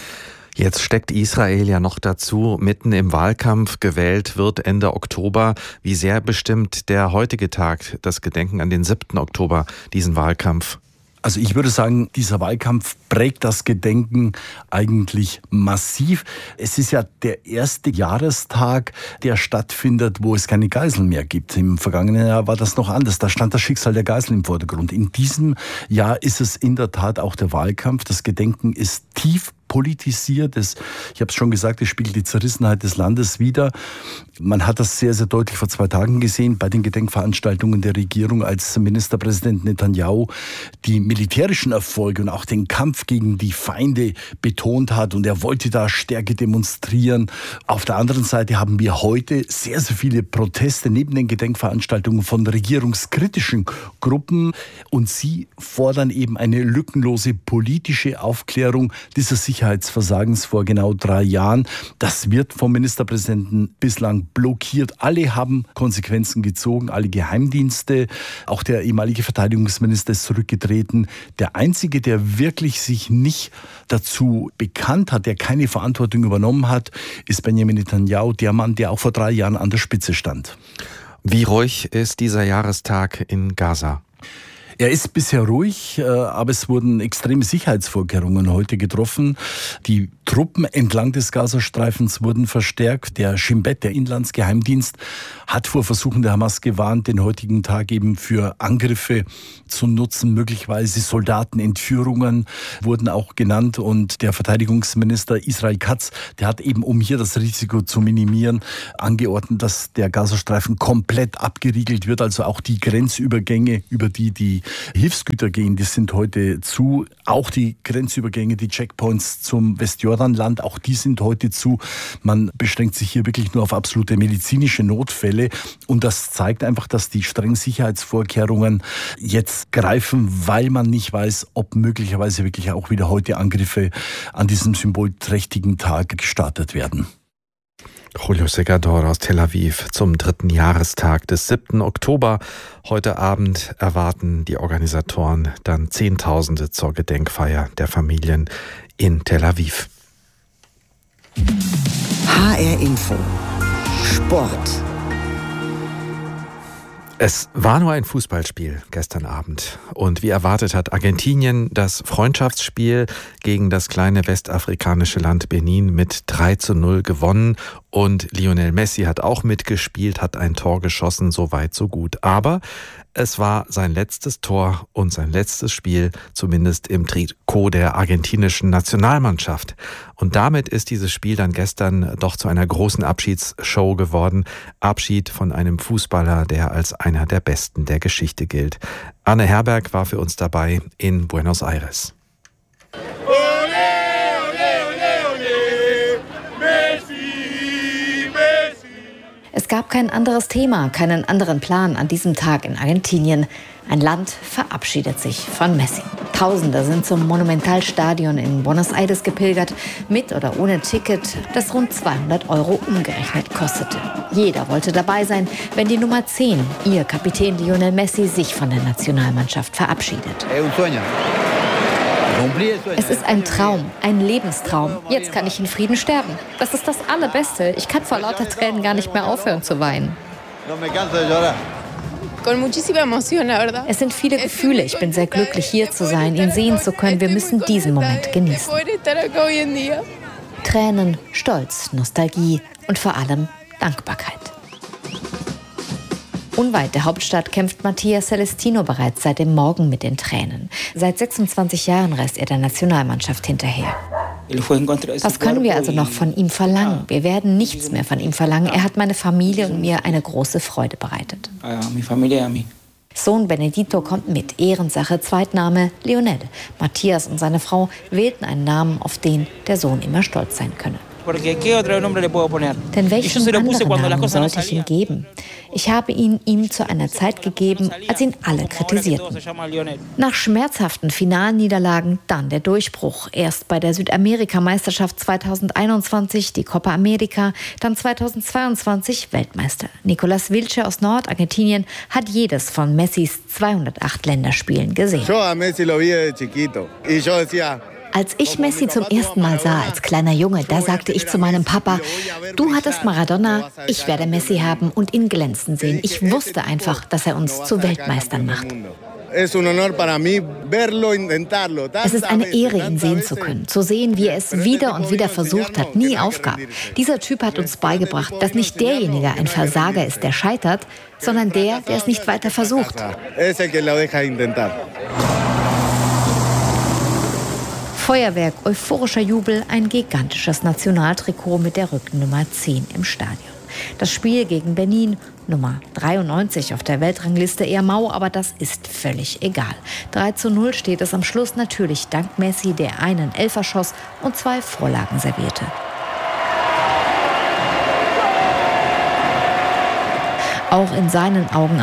Jetzt steckt Israel ja noch dazu mitten im Wahlkampf. Gewählt wird Ende Oktober. Wie sehr bestimmt der heutige Tag, das Gedenken an den 7. Oktober, diesen Wahlkampf? Also ich würde sagen, dieser Wahlkampf prägt das Gedenken eigentlich massiv. Es ist ja der erste Jahrestag, der stattfindet, wo es keine Geiseln mehr gibt. Im vergangenen Jahr war das noch anders. Da stand das Schicksal der Geiseln im Vordergrund. In diesem Jahr ist es in der Tat auch der Wahlkampf. Das Gedenken ist tief politisiert. Ich habe es schon gesagt, es spiegelt die Zerrissenheit des Landes wider. Man hat das sehr, sehr deutlich vor 2 Tagen gesehen bei den Gedenkveranstaltungen der Regierung, als Ministerpräsident Netanyahu die militärischen Erfolge und auch den Kampf gegen die Feinde betont hat, und er wollte da Stärke demonstrieren. Auf der anderen Seite haben wir heute sehr, sehr viele Proteste neben den Gedenkveranstaltungen von regierungskritischen Gruppen, und sie fordern eben eine lückenlose politische Aufklärung dieser Sicherheit Sicherheitsversagens vor genau 3 Jahren. Das wird vom Ministerpräsidenten bislang blockiert. Alle haben Konsequenzen gezogen, alle Geheimdienste. Auch der ehemalige Verteidigungsminister ist zurückgetreten. Der Einzige, der wirklich sich nicht dazu bekannt hat, der keine Verantwortung übernommen hat, ist Benjamin Netanyahu, der Mann, der auch vor 3 Jahren an der Spitze stand. Wie ruhig ist dieser Jahrestag in Gaza? Er ist bisher ruhig, aber es wurden extreme Sicherheitsvorkehrungen heute getroffen. Die Truppen entlang des Gazastreifens wurden verstärkt. Der Shin Bet, der Inlandsgeheimdienst, hat vor Versuchen der Hamas gewarnt, den heutigen Tag eben für Angriffe zu nutzen. Möglicherweise Soldatenentführungen wurden auch genannt. Und der Verteidigungsminister Israel Katz, der hat eben, um hier das Risiko zu minimieren, angeordnet, dass der Gazastreifen komplett abgeriegelt wird. Also auch die Grenzübergänge, über die Hilfsgüter gehen, die sind heute zu. Auch die Grenzübergänge, die Checkpoints zum Westjordanland, auch die sind heute zu. Man beschränkt sich hier wirklich nur auf absolute medizinische Notfälle. Und das zeigt einfach, dass die strengen Sicherheitsvorkehrungen jetzt greifen, weil man nicht weiß, ob möglicherweise wirklich auch wieder heute Angriffe an diesem symbolträchtigen Tag gestartet werden. Julio Segador aus Tel Aviv zum 3. Jahrestag des 7. Oktober. Heute Abend erwarten die Organisatoren dann Zehntausende zur Gedenkfeier der Familien in Tel Aviv. HR Info. Sport. Es war nur ein Fußballspiel gestern Abend und wie erwartet hat Argentinien das Freundschaftsspiel gegen das kleine westafrikanische Land Benin mit 3:0 gewonnen und Lionel Messi hat auch mitgespielt, hat ein Tor geschossen, so weit so gut. Aber es war sein letztes Tor und sein letztes Spiel, zumindest im Trikot der argentinischen Nationalmannschaft. Und damit ist dieses Spiel dann gestern doch zu einer großen Abschiedsshow geworden. Abschied von einem Fußballer, der als einer der Besten der Geschichte gilt. Anne Herberg war für uns dabei in Buenos Aires. Es gab kein anderes Thema, keinen anderen Plan an diesem Tag in Argentinien. Ein Land verabschiedet sich von Messi. Tausende sind zum Monumentalstadion in Buenos Aires gepilgert, mit oder ohne Ticket, das rund 200 € umgerechnet kostete. Jeder wollte dabei sein, wenn die Nummer 10, ihr Kapitän Lionel Messi, sich von der Nationalmannschaft verabschiedet. Es ist ein Traum, ein Lebenstraum. Jetzt kann ich in Frieden sterben. Das ist das Allerbeste. Ich kann vor lauter Tränen gar nicht mehr aufhören zu weinen. Es sind viele Gefühle. Ich bin sehr glücklich, hier zu sein, ihn sehen zu können. Wir müssen diesen Moment genießen. Tränen, Stolz, Nostalgie und vor allem Dankbarkeit. Unweit der Hauptstadt kämpft Mattia Celestino bereits seit dem Morgen mit den Tränen. Seit 26 Jahren reist er der Nationalmannschaft hinterher. Was können wir also noch von ihm verlangen? Wir werden nichts mehr von ihm verlangen. Er hat meine Familie und mir eine große Freude bereitet. Sohn Benedito kommt mit, Ehrensache, Zweitname Lionel. Matthias und seine Frau wählten einen Namen, auf den der Sohn immer stolz sein könne. Denn welchen anderen Namen sollte ich ihm geben? Ich habe ihn ihm zu einer Zeit gegeben, als ihn alle kritisierten. Nach schmerzhaften Finalniederlagen dann der Durchbruch. Erst bei der Südamerika-Meisterschaft 2021, die Copa America, dann 2022 Weltmeister. Nicolas Wilche aus Nordargentinien hat jedes von Messis 208 Länderspielen gesehen. Als ich Messi zum ersten Mal sah, als kleiner Junge, da sagte ich zu meinem Papa, du hattest Maradona, ich werde Messi haben und ihn glänzen sehen. Ich wusste einfach, dass er uns zu Weltmeistern macht. Es ist eine Ehre, ihn sehen zu können, zu sehen, wie er es wieder und wieder versucht hat, nie aufgab. Dieser Typ hat uns beigebracht, dass nicht derjenige ein Versager ist, der scheitert, sondern der es nicht weiter versucht. Feuerwerk, euphorischer Jubel, ein gigantisches Nationaltrikot mit der Rückennummer 10 im Stadion. Das Spiel gegen Benin, Nummer 93 auf der Weltrangliste, eher mau, aber das ist völlig egal. 3:0 steht es am Schluss, natürlich dank Messi, der einen Elfer schoss und 2 Vorlagen servierte. Auch in seinen Augen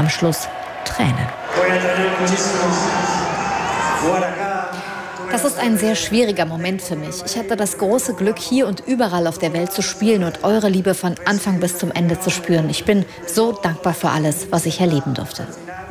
Das ist ein sehr schwieriger Moment für mich. Ich hatte das große Glück, hier und überall auf der Welt zu spielen und eure Liebe von Anfang bis zum Ende zu spüren. Ich bin so dankbar für alles, was ich erleben durfte.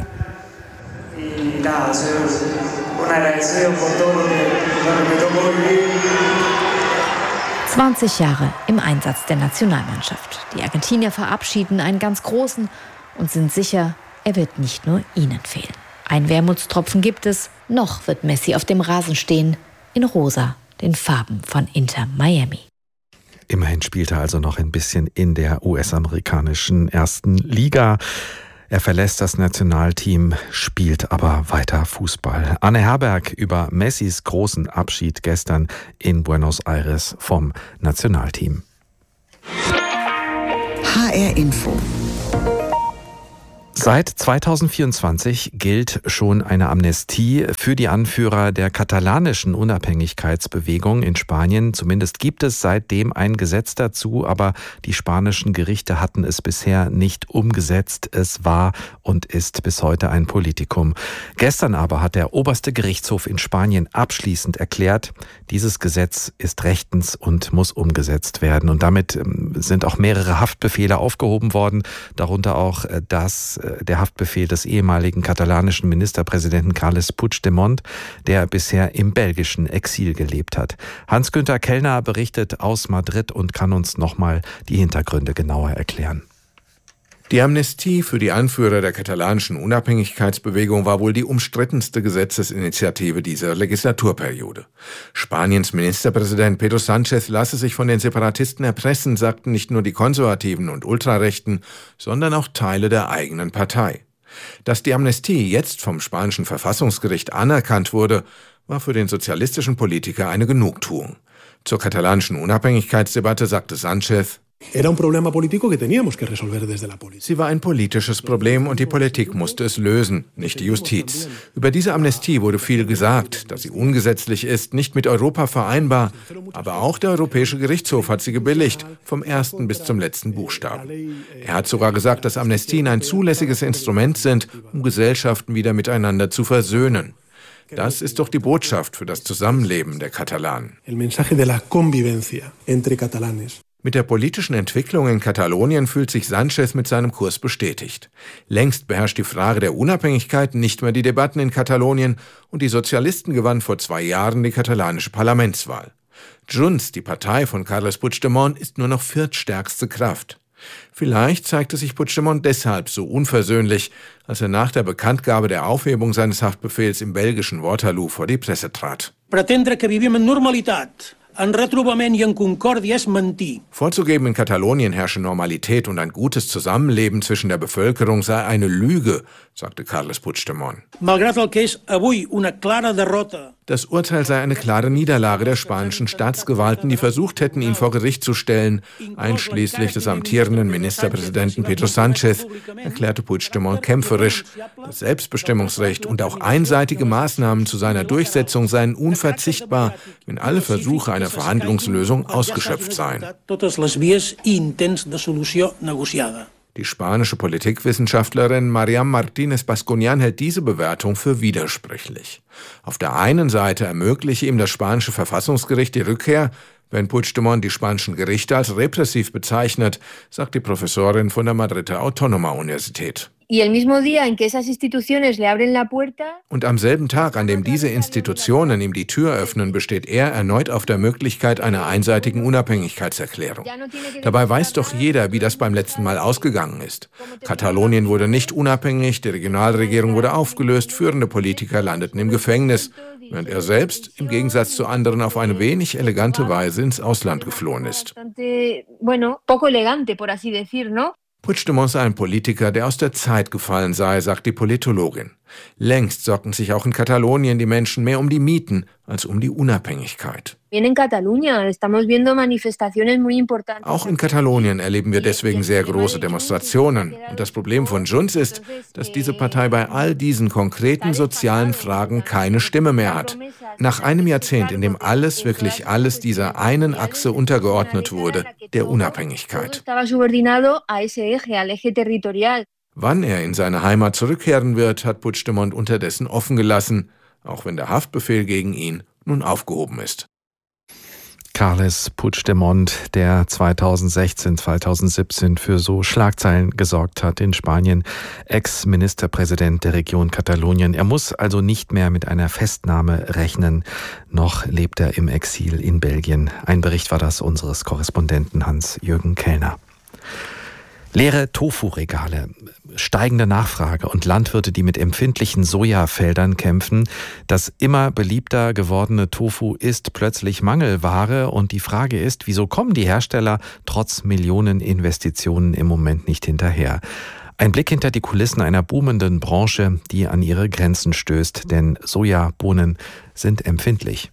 20 Jahre im Einsatz der Nationalmannschaft. Die Argentinier verabschieden einen ganz großen und sind sicher, er wird nicht nur ihnen fehlen. Ein Wermutstropfen gibt es. Noch wird Messi auf dem Rasen stehen, in rosa, den Farben von Inter Miami. Immerhin spielt er also noch ein bisschen in der US-amerikanischen ersten Liga. Er verlässt das Nationalteam, spielt aber weiter Fußball. Anne Herberg über Messis großen Abschied gestern in Buenos Aires vom Nationalteam. HR Info. Seit 2024 gilt schon eine Amnestie für die Anführer der katalanischen Unabhängigkeitsbewegung in Spanien. Zumindest gibt es seitdem ein Gesetz dazu, aber die spanischen Gerichte hatten es bisher nicht umgesetzt. Es war und ist bis heute ein Politikum. Gestern aber hat der oberste Gerichtshof in Spanien abschließend erklärt, dieses Gesetz ist rechtens und muss umgesetzt werden. Und damit sind auch mehrere Haftbefehle aufgehoben worden, darunter auch der Haftbefehl des ehemaligen katalanischen Ministerpräsidenten Carles Puigdemont, der bisher im belgischen Exil gelebt hat. Hans-Günther Kellner berichtet aus Madrid und kann uns nochmal die Hintergründe genauer erklären. Die Amnestie für die Anführer der katalanischen Unabhängigkeitsbewegung war wohl die umstrittenste Gesetzesinitiative dieser Legislaturperiode. Spaniens Ministerpräsident Pedro Sánchez lasse sich von den Separatisten erpressen, sagten nicht nur die Konservativen und Ultrarechten, sondern auch Teile der eigenen Partei. Dass die Amnestie jetzt vom spanischen Verfassungsgericht anerkannt wurde, war für den sozialistischen Politiker eine Genugtuung. Zur katalanischen Unabhängigkeitsdebatte sagte Sánchez: Sie war ein politisches Problem und die Politik musste es lösen, nicht die Justiz. Über diese Amnestie wurde viel gesagt, dass sie ungesetzlich ist, nicht mit Europa vereinbar, aber auch der Europäische Gerichtshof hat sie gebilligt, vom ersten bis zum letzten Buchstaben. Er hat sogar gesagt, dass Amnestien ein zulässiges Instrument sind, um Gesellschaften wieder miteinander zu versöhnen. Das ist doch die Botschaft für das Zusammenleben der Katalanen. Mit der politischen Entwicklung in Katalonien fühlt sich Sánchez mit seinem Kurs bestätigt. Längst beherrscht die Frage der Unabhängigkeit nicht mehr die Debatten in Katalonien und die Sozialisten gewannen vor 2 Jahren die katalanische Parlamentswahl. Junts, die Partei von Carles Puigdemont, ist nur noch viertstärkste Kraft. Vielleicht zeigte sich Puigdemont deshalb so unversöhnlich, als er nach der Bekanntgabe der Aufhebung seines Haftbefehls im belgischen Waterloo vor die Presse trat. Vorzugeben, in Katalonien herrsche Normalität und ein gutes Zusammenleben zwischen der Bevölkerung sei eine Lüge, sagte Carles Puigdemont. Das Urteil sei eine klare Niederlage der spanischen Staatsgewalten, die versucht hätten, ihn vor Gericht zu stellen, einschließlich des amtierenden Ministerpräsidenten Pedro Sánchez, erklärte Puigdemont kämpferisch. Das Selbstbestimmungsrecht und auch einseitige Maßnahmen zu seiner Durchsetzung seien unverzichtbar, wenn alle Versuche einer Verhandlungslösung ausgeschöpft seien. Die spanische Politikwissenschaftlerin Mariam Martínez Bascuñán hält diese Bewertung für widersprüchlich. Auf der einen Seite ermögliche ihm das spanische Verfassungsgericht die Rückkehr, wenn Puigdemont die spanischen Gerichte als repressiv bezeichnet, sagt die Professorin von der Madrider Autónoma Universität. Und am selben Tag, an dem diese Institutionen ihm die Tür öffnen, besteht er erneut auf der Möglichkeit einer einseitigen Unabhängigkeitserklärung. Dabei weiß doch jeder, wie das beim letzten Mal ausgegangen ist. Katalonien wurde nicht unabhängig, die Regionalregierung wurde aufgelöst, führende Politiker landeten im Gefängnis, während er selbst im Gegensatz zu anderen auf eine wenig elegante Weise ins Ausland geflohen ist. Puigdemont sei ein Politiker, der aus der Zeit gefallen sei, sagt die Politologin. Längst sorgten sich auch in Katalonien die Menschen mehr um die Mieten als um die Unabhängigkeit. Auch in Katalonien erleben wir deswegen sehr große Demonstrationen. Und das Problem von Junts ist, dass diese Partei bei all diesen konkreten sozialen Fragen keine Stimme mehr hat. Nach einem Jahrzehnt, in dem alles, wirklich alles dieser einen Achse untergeordnet wurde, der Unabhängigkeit. Wann er in seine Heimat zurückkehren wird, hat Puigdemont unterdessen offen gelassen, auch wenn der Haftbefehl gegen ihn nun aufgehoben ist. Carles Puigdemont, der 2016, 2017 für so Schlagzeilen gesorgt hat in Spanien, Ex-Ministerpräsident der Region Katalonien. Er muss also nicht mehr mit einer Festnahme rechnen. Noch lebt er im Exil in Belgien. Ein Bericht war das unseres Korrespondenten Hans-Jürgen Kellner. Leere Tofu-Regale, steigende Nachfrage und Landwirte, die mit empfindlichen Sojafeldern kämpfen. Das immer beliebter gewordene Tofu ist plötzlich Mangelware und die Frage ist, wieso kommen die Hersteller trotz Millioneninvestitionen im Moment nicht hinterher? Ein Blick hinter die Kulissen einer boomenden Branche, die an ihre Grenzen stößt, denn Sojabohnen sind empfindlich.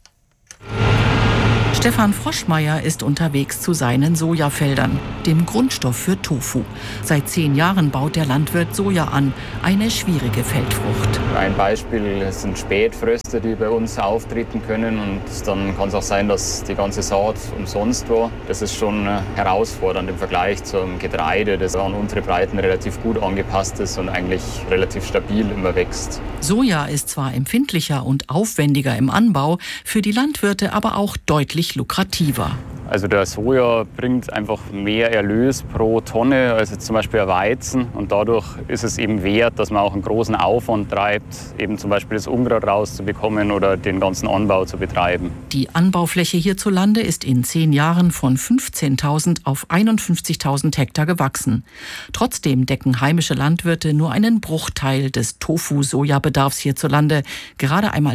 Stefan Froschmeier ist unterwegs zu seinen Sojafeldern, dem Grundstoff für Tofu. Seit 10 Jahren baut der Landwirt Soja an, eine schwierige Feldfrucht. Ein Beispiel sind Spätfröste, die bei uns auftreten können. Und dann kann es auch sein, dass die ganze Saat umsonst war. Das ist schon herausfordernd im Vergleich zum Getreide, das an unsere Breiten relativ gut angepasst ist und eigentlich relativ stabil immer wächst. Soja ist zwar empfindlicher und aufwendiger im Anbau, für die Landwirte aber auch deutlich lukrativer. Also der Soja bringt einfach mehr Erlös pro Tonne als zum Beispiel ein Weizen. Und dadurch ist es eben wert, dass man auch einen großen Aufwand treibt, eben zum Beispiel das Unkraut rauszubekommen oder den ganzen Anbau zu betreiben. Die Anbaufläche hierzulande ist in 10 Jahren von 15.000 auf 51.000 Hektar gewachsen. Trotzdem decken heimische Landwirte nur einen Bruchteil des Tofu-Sojabedarfs hierzulande, gerade einmal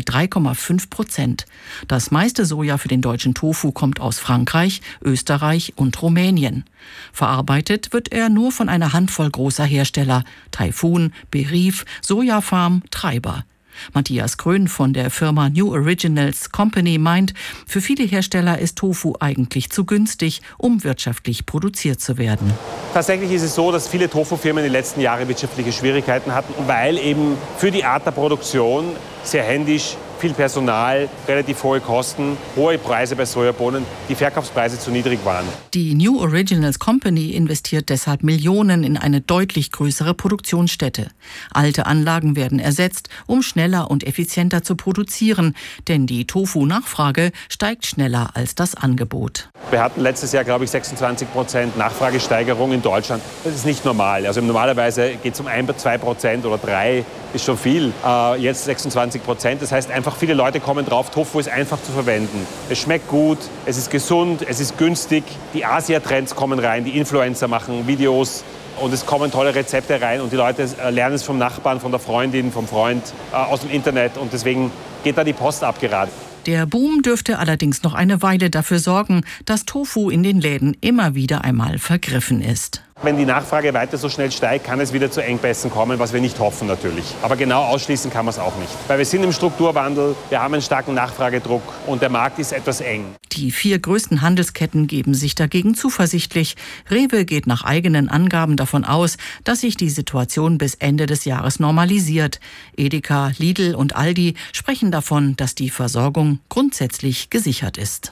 3,5%. Das meiste Soja für den deutschen Tofu kommt aus Frankreich, Österreich und Rumänien. Verarbeitet wird er nur von einer Handvoll großer Hersteller: Taifun, Berif, Sojafarm, Treiber. Matthias Krön von der Firma New Originals Company meint, für viele Hersteller ist Tofu eigentlich zu günstig, um wirtschaftlich produziert zu werden. Tatsächlich ist es so, dass viele Tofu-Firmen in den letzten Jahren wirtschaftliche Schwierigkeiten hatten, weil eben für die Art der Produktion sehr händisch, viel Personal, relativ hohe Kosten, hohe Preise bei Sojabohnen, die Verkaufspreise zu niedrig waren. Die New Originals Company investiert deshalb Millionen in eine deutlich größere Produktionsstätte. Alte Anlagen werden ersetzt, um schneller und effizienter zu produzieren, denn die Tofu-Nachfrage steigt schneller als das Angebot. Wir hatten letztes Jahr, glaube ich, 26% Nachfragesteigerung in Deutschland. Das ist nicht normal. Also normalerweise geht es um 1-2% oder 3%, ist schon viel. Jetzt 26%. Das heißt einfach, viele Leute kommen drauf, Tofu ist einfach zu verwenden. Es schmeckt gut, es ist gesund, es ist günstig. Die Asia-Trends kommen rein, die Influencer machen Videos und es kommen tolle Rezepte rein und die Leute lernen es vom Nachbarn, von der Freundin, vom Freund, aus dem Internet und deswegen geht da die Post ab gerade. Der Boom dürfte allerdings noch eine Weile dafür sorgen, dass Tofu in den Läden immer wieder einmal vergriffen ist. Wenn die Nachfrage weiter so schnell steigt, kann es wieder zu Engpässen kommen, was wir nicht hoffen natürlich. Aber genau ausschließen kann man es auch nicht. Weil wir sind im Strukturwandel, wir haben einen starken Nachfragedruck und der Markt ist etwas eng. Die 4 größten Handelsketten geben sich dagegen zuversichtlich. Rewe geht nach eigenen Angaben davon aus, dass sich die Situation bis Ende des Jahres normalisiert. Edeka, Lidl und Aldi sprechen davon, dass die Versorgung grundsätzlich gesichert ist.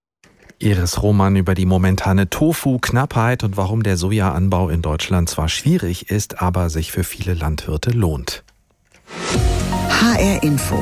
Iris Roman über die momentane Tofu-Knappheit und warum der Sojaanbau in Deutschland zwar schwierig ist, aber sich für viele Landwirte lohnt. HR Info.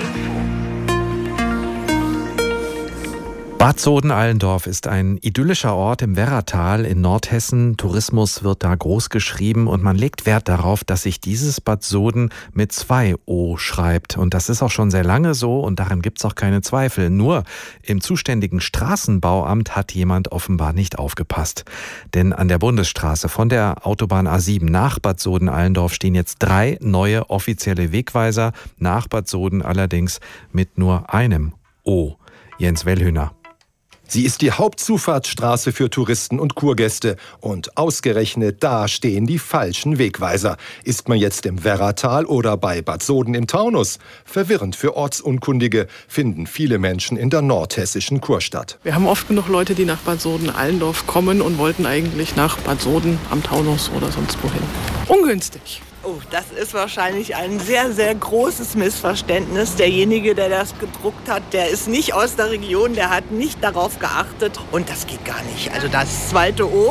Bad Soden-Allendorf ist ein idyllischer Ort im Werratal in Nordhessen. Tourismus wird da groß geschrieben und man legt Wert darauf, dass sich dieses Bad Soden mit 2 O schreibt. Und das ist auch schon sehr lange so und daran gibt's auch keine Zweifel. Nur im zuständigen Straßenbauamt hat jemand offenbar nicht aufgepasst. Denn an der Bundesstraße von der Autobahn A7 nach Bad Soden-Allendorf stehen jetzt 3 neue offizielle Wegweiser. Nach Bad Soden allerdings mit nur einem O. Jens Wellhöhner. Sie ist die Hauptzufahrtsstraße für Touristen und Kurgäste. Und ausgerechnet da stehen die falschen Wegweiser. Ist man jetzt im Werratal oder bei Bad Soden im Taunus? Verwirrend für Ortsunkundige finden viele Menschen in der nordhessischen Kurstadt. Wir haben oft genug Leute, die nach Bad Soden-Allendorf kommen und wollten eigentlich nach Bad Soden am Taunus oder sonst wohin. Ungünstig. Oh, das ist wahrscheinlich ein sehr, sehr großes Missverständnis. Derjenige, der das gedruckt hat, der ist nicht aus der Region, der hat nicht darauf geachtet. Und das geht gar nicht. Also das zweite O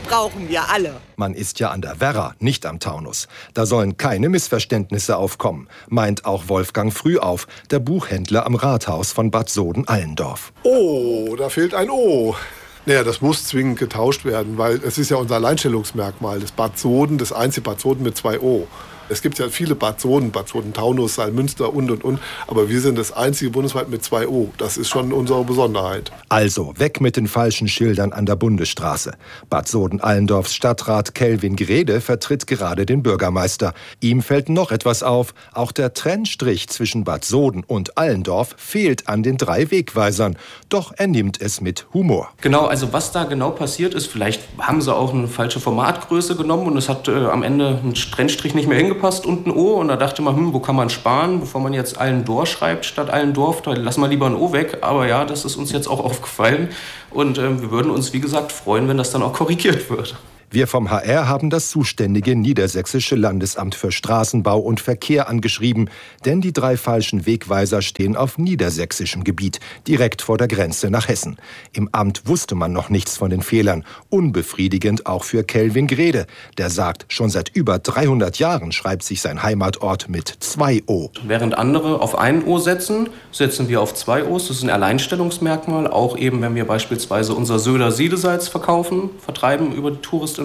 brauchen wir alle. Man ist ja an der Werra, nicht am Taunus. Da sollen keine Missverständnisse aufkommen, meint auch Wolfgang Frühauf, der Buchhändler am Rathaus von Bad Soden-Allendorf. Oh, da fehlt ein O. Naja, das muss zwingend getauscht werden, weil es ist ja unser Alleinstellungsmerkmal. Das Bad Soden, das einzige Bad Soden mit 2 O. Es gibt ja viele Bad Soden-Taunus, Salmünster und. Aber wir sind das einzige bundesweit mit 2 O. Das ist schon unsere Besonderheit. Also weg mit den falschen Schildern an der Bundesstraße. Bad Soden-Allendorfs Stadtrat Kelvin Grede vertritt gerade den Bürgermeister. Ihm fällt noch etwas auf. Auch der Trennstrich zwischen Bad Soden und Allendorf fehlt an den 3 Wegweisern. Doch er nimmt es mit Humor. Genau, also was da genau passiert ist, vielleicht haben sie auch eine falsche Formatgröße genommen und es hat am Ende ein Trennstrich nicht mehr hingepasst und ein O. Und da dachte man, wo kann man sparen, bevor man jetzt Allendorf schreibt statt Allendorf, da lassen wir lieber ein O weg. Aber ja, das ist uns jetzt auch aufgefallen und wir würden uns, wie gesagt, freuen, wenn das dann auch korrigiert wird. Wir vom HR haben das zuständige Niedersächsische Landesamt für Straßenbau und Verkehr angeschrieben, denn die 3 falschen Wegweiser stehen auf niedersächsischem Gebiet, direkt vor der Grenze nach Hessen. Im Amt wusste man noch nichts von den Fehlern. Unbefriedigend auch für Kelvin Grede, der sagt, schon seit über 300 Jahren schreibt sich sein Heimatort mit 2 O. Während andere auf ein O setzen, setzen wir auf 2 O's. Das ist ein Alleinstellungsmerkmal, auch eben, wenn wir beispielsweise unser Söder Siedesalz vertreiben über die Touristinformation.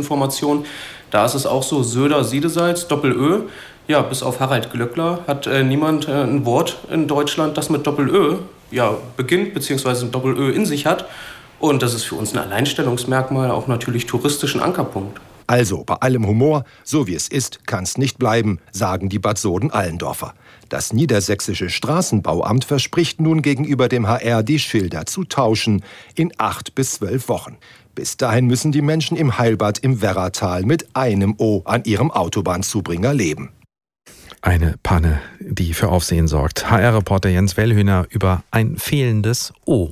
Da ist es auch so, Söder Siedesalz, Doppel-Ö. Ja, bis auf Harald Glöckler hat niemand ein Wort in Deutschland, das mit Doppel-Ö beginnt, beziehungsweise ein Doppel-Ö in sich hat. Und das ist für uns ein Alleinstellungsmerkmal, auch natürlich touristischen Ankerpunkt. Also, bei allem Humor, so wie es ist, kann's nicht bleiben, sagen die Bad Soden-Allendorfer. Das Niedersächsische Straßenbauamt verspricht nun gegenüber dem HR, die Schilder zu tauschen in 8 bis 12 Wochen. Bis dahin müssen die Menschen im Heilbad im Werratal mit einem O an ihrem Autobahnzubringer leben. Eine Panne, die für Aufsehen sorgt. HR-Reporter Jens Wellhöhner über ein fehlendes O.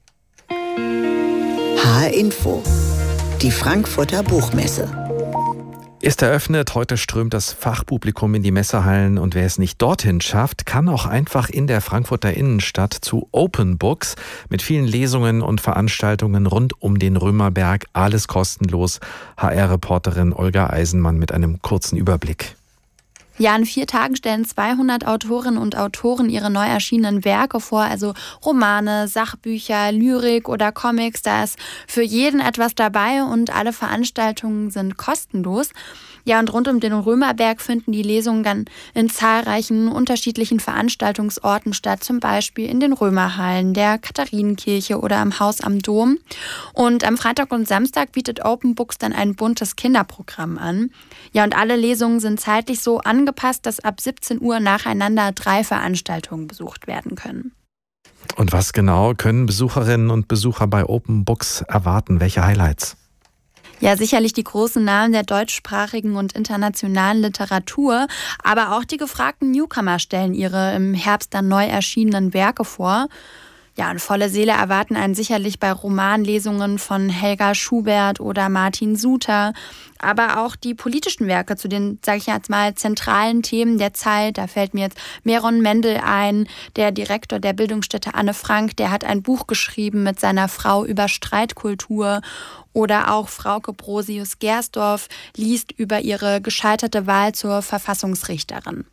HR-Info, die Frankfurter Buchmesse. Ist eröffnet, heute strömt das Fachpublikum in die Messehallen und wer es nicht dorthin schafft, kann auch einfach in der Frankfurter Innenstadt zu Open Books mit vielen Lesungen und Veranstaltungen rund um den Römerberg, alles kostenlos. HR-Reporterin Olga Eisenmann mit einem kurzen Überblick. Ja, in 4 Tagen stellen 200 Autorinnen und Autoren ihre neu erschienenen Werke vor, also Romane, Sachbücher, Lyrik oder Comics. Da ist für jeden etwas dabei und alle Veranstaltungen sind kostenlos. Ja, und rund um den Römerberg finden die Lesungen dann in zahlreichen unterschiedlichen Veranstaltungsorten statt, zum Beispiel in den Römerhallen, der Katharinenkirche oder am Haus am Dom. Und am Freitag und Samstag bietet Open Books dann ein buntes Kinderprogramm an. Ja, und alle Lesungen sind zeitlich so angepasst, dass ab 17 Uhr nacheinander 3 Veranstaltungen besucht werden können. Und was genau können Besucherinnen und Besucher bei Open Books erwarten? Welche Highlights? Ja, sicherlich die großen Namen der deutschsprachigen und internationalen Literatur, aber auch die gefragten Newcomer stellen ihre im Herbst dann neu erschienenen Werke vor. Ja, und volle Seele erwarten einen sicherlich bei Romanlesungen von Helga Schubert oder Martin Suter, aber auch die politischen Werke zu den, sage ich jetzt mal, zentralen Themen der Zeit. Da fällt mir jetzt Meron Mendel ein, der Direktor der Bildungsstätte Anne Frank, der hat ein Buch geschrieben mit seiner Frau über Streitkultur. Oder auch Frauke Brosius-Gersdorf liest über ihre gescheiterte Wahl zur Verfassungsrichterin.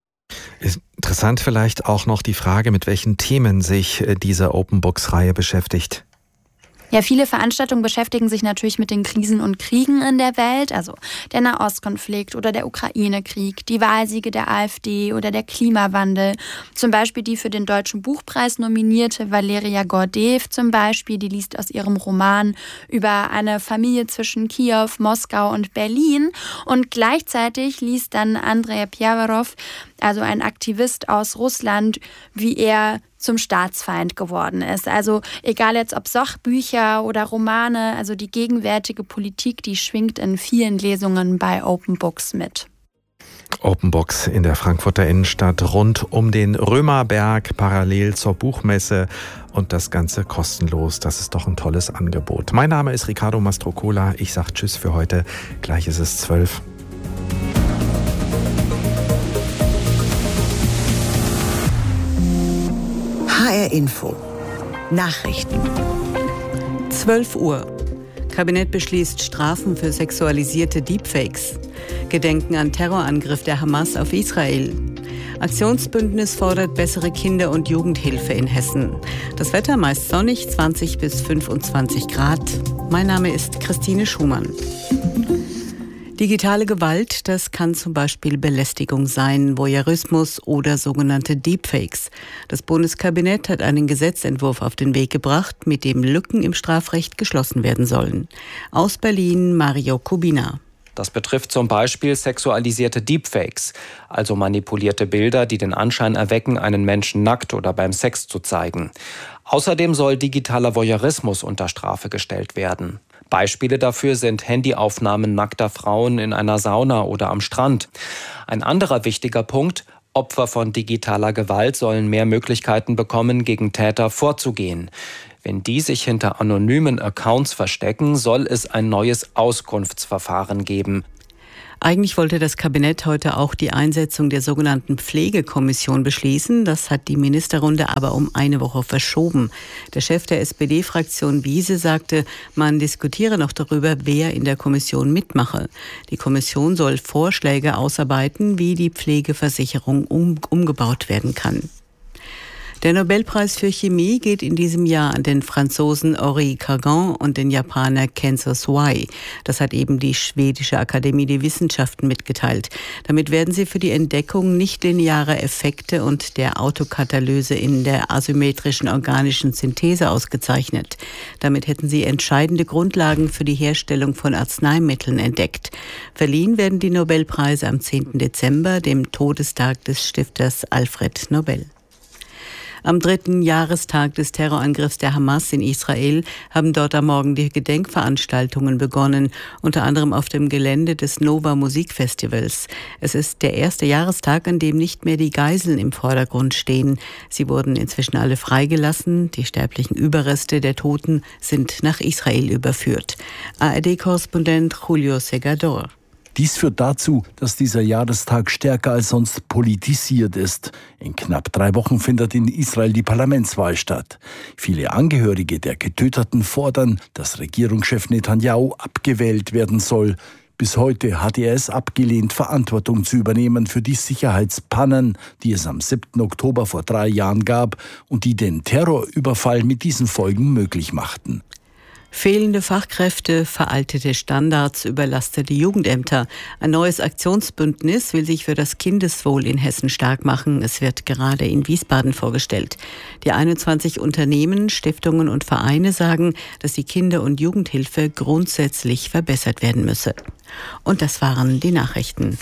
Interessant vielleicht auch noch die Frage, mit welchen Themen sich diese Open Books-Reihe beschäftigt. Ja, viele Veranstaltungen beschäftigen sich natürlich mit den Krisen und Kriegen in der Welt, also der Nahostkonflikt oder der Ukraine-Krieg, die Wahlsiege der AfD oder der Klimawandel. Zum Beispiel die für den Deutschen Buchpreis nominierte Valeria Gordeev zum Beispiel, die liest aus ihrem Roman über eine Familie zwischen Kiew, Moskau und Berlin. Und gleichzeitig liest dann Andrei Pjavarov, also ein Aktivist aus Russland, wie er zum Staatsfeind geworden ist. Also egal jetzt ob Sachbücher oder Romane, also die gegenwärtige Politik, die schwingt in vielen Lesungen bei Open Books mit. Open Books in der Frankfurter Innenstadt rund um den Römerberg, parallel zur Buchmesse und das Ganze kostenlos. Das ist doch ein tolles Angebot. Mein Name ist Riccardo Mastrocola. Ich sage Tschüss für heute. Gleich ist es 12. HR Info. Nachrichten. 12 Uhr. Kabinett beschließt Strafen für sexualisierte Deepfakes. Gedenken an Terrorangriff der Hamas auf Israel. Aktionsbündnis fordert bessere Kinder- und Jugendhilfe in Hessen. Das Wetter meist sonnig, 20 bis 25 Grad. Mein Name ist Christine Schumann. Digitale Gewalt, das kann zum Beispiel Belästigung sein, Voyeurismus oder sogenannte Deepfakes. Das Bundeskabinett hat einen Gesetzentwurf auf den Weg gebracht, mit dem Lücken im Strafrecht geschlossen werden sollen. Aus Berlin Mario Kubina. Das betrifft zum Beispiel sexualisierte Deepfakes, also manipulierte Bilder, die den Anschein erwecken, einen Menschen nackt oder beim Sex zu zeigen. Außerdem soll digitaler Voyeurismus unter Strafe gestellt werden. Beispiele dafür sind Handyaufnahmen nackter Frauen in einer Sauna oder am Strand. Ein anderer wichtiger Punkt: Opfer von digitaler Gewalt sollen mehr Möglichkeiten bekommen, gegen Täter vorzugehen. Wenn die sich hinter anonymen Accounts verstecken, soll es ein neues Auskunftsverfahren geben. Eigentlich wollte das Kabinett heute auch die Einsetzung der sogenannten Pflegekommission beschließen. Das hat die Ministerrunde aber um eine Woche verschoben. Der Chef der SPD-Fraktion Wiese sagte, man diskutiere noch darüber, wer in der Kommission mitmache. Die Kommission soll Vorschläge ausarbeiten, wie die Pflegeversicherung umgebaut werden kann. Der Nobelpreis für Chemie geht in diesem Jahr an den Franzosen Henri Cargan und den Japaner Kenzo Suai. Das hat eben die schwedische Akademie der Wissenschaften mitgeteilt. Damit werden sie für die Entdeckung nichtlinearer Effekte und der Autokatalyse in der asymmetrischen organischen Synthese ausgezeichnet. Damit hätten sie entscheidende Grundlagen für die Herstellung von Arzneimitteln entdeckt. Verliehen werden die Nobelpreise am 10. Dezember, dem Todestag des Stifters Alfred Nobel. Am 3. Jahrestag des Terrorangriffs der Hamas in Israel haben dort am Morgen die Gedenkveranstaltungen begonnen, unter anderem auf dem Gelände des Nova Musikfestivals. Es ist der erste Jahrestag, an dem nicht mehr die Geiseln im Vordergrund stehen. Sie wurden inzwischen alle freigelassen. Die sterblichen Überreste der Toten sind nach Israel überführt. ARD-Korrespondent Julio Segador. Dies führt dazu, dass dieser Jahrestag stärker als sonst politisiert ist. In knapp 3 Wochen findet in Israel die Parlamentswahl statt. Viele Angehörige der Getöteten fordern, dass Regierungschef Netanyahu abgewählt werden soll. Bis heute hat er es abgelehnt, Verantwortung zu übernehmen für die Sicherheitspannen, die es am 7. Oktober vor 3 Jahren gab und die den Terrorüberfall mit diesen Folgen möglich machten. Fehlende Fachkräfte, veraltete Standards, überlastete Jugendämter. Ein neues Aktionsbündnis will sich für das Kindeswohl in Hessen stark machen. Es wird gerade in Wiesbaden vorgestellt. Die 21 Unternehmen, Stiftungen und Vereine sagen, dass die Kinder- und Jugendhilfe grundsätzlich verbessert werden müsse. Und das waren die Nachrichten.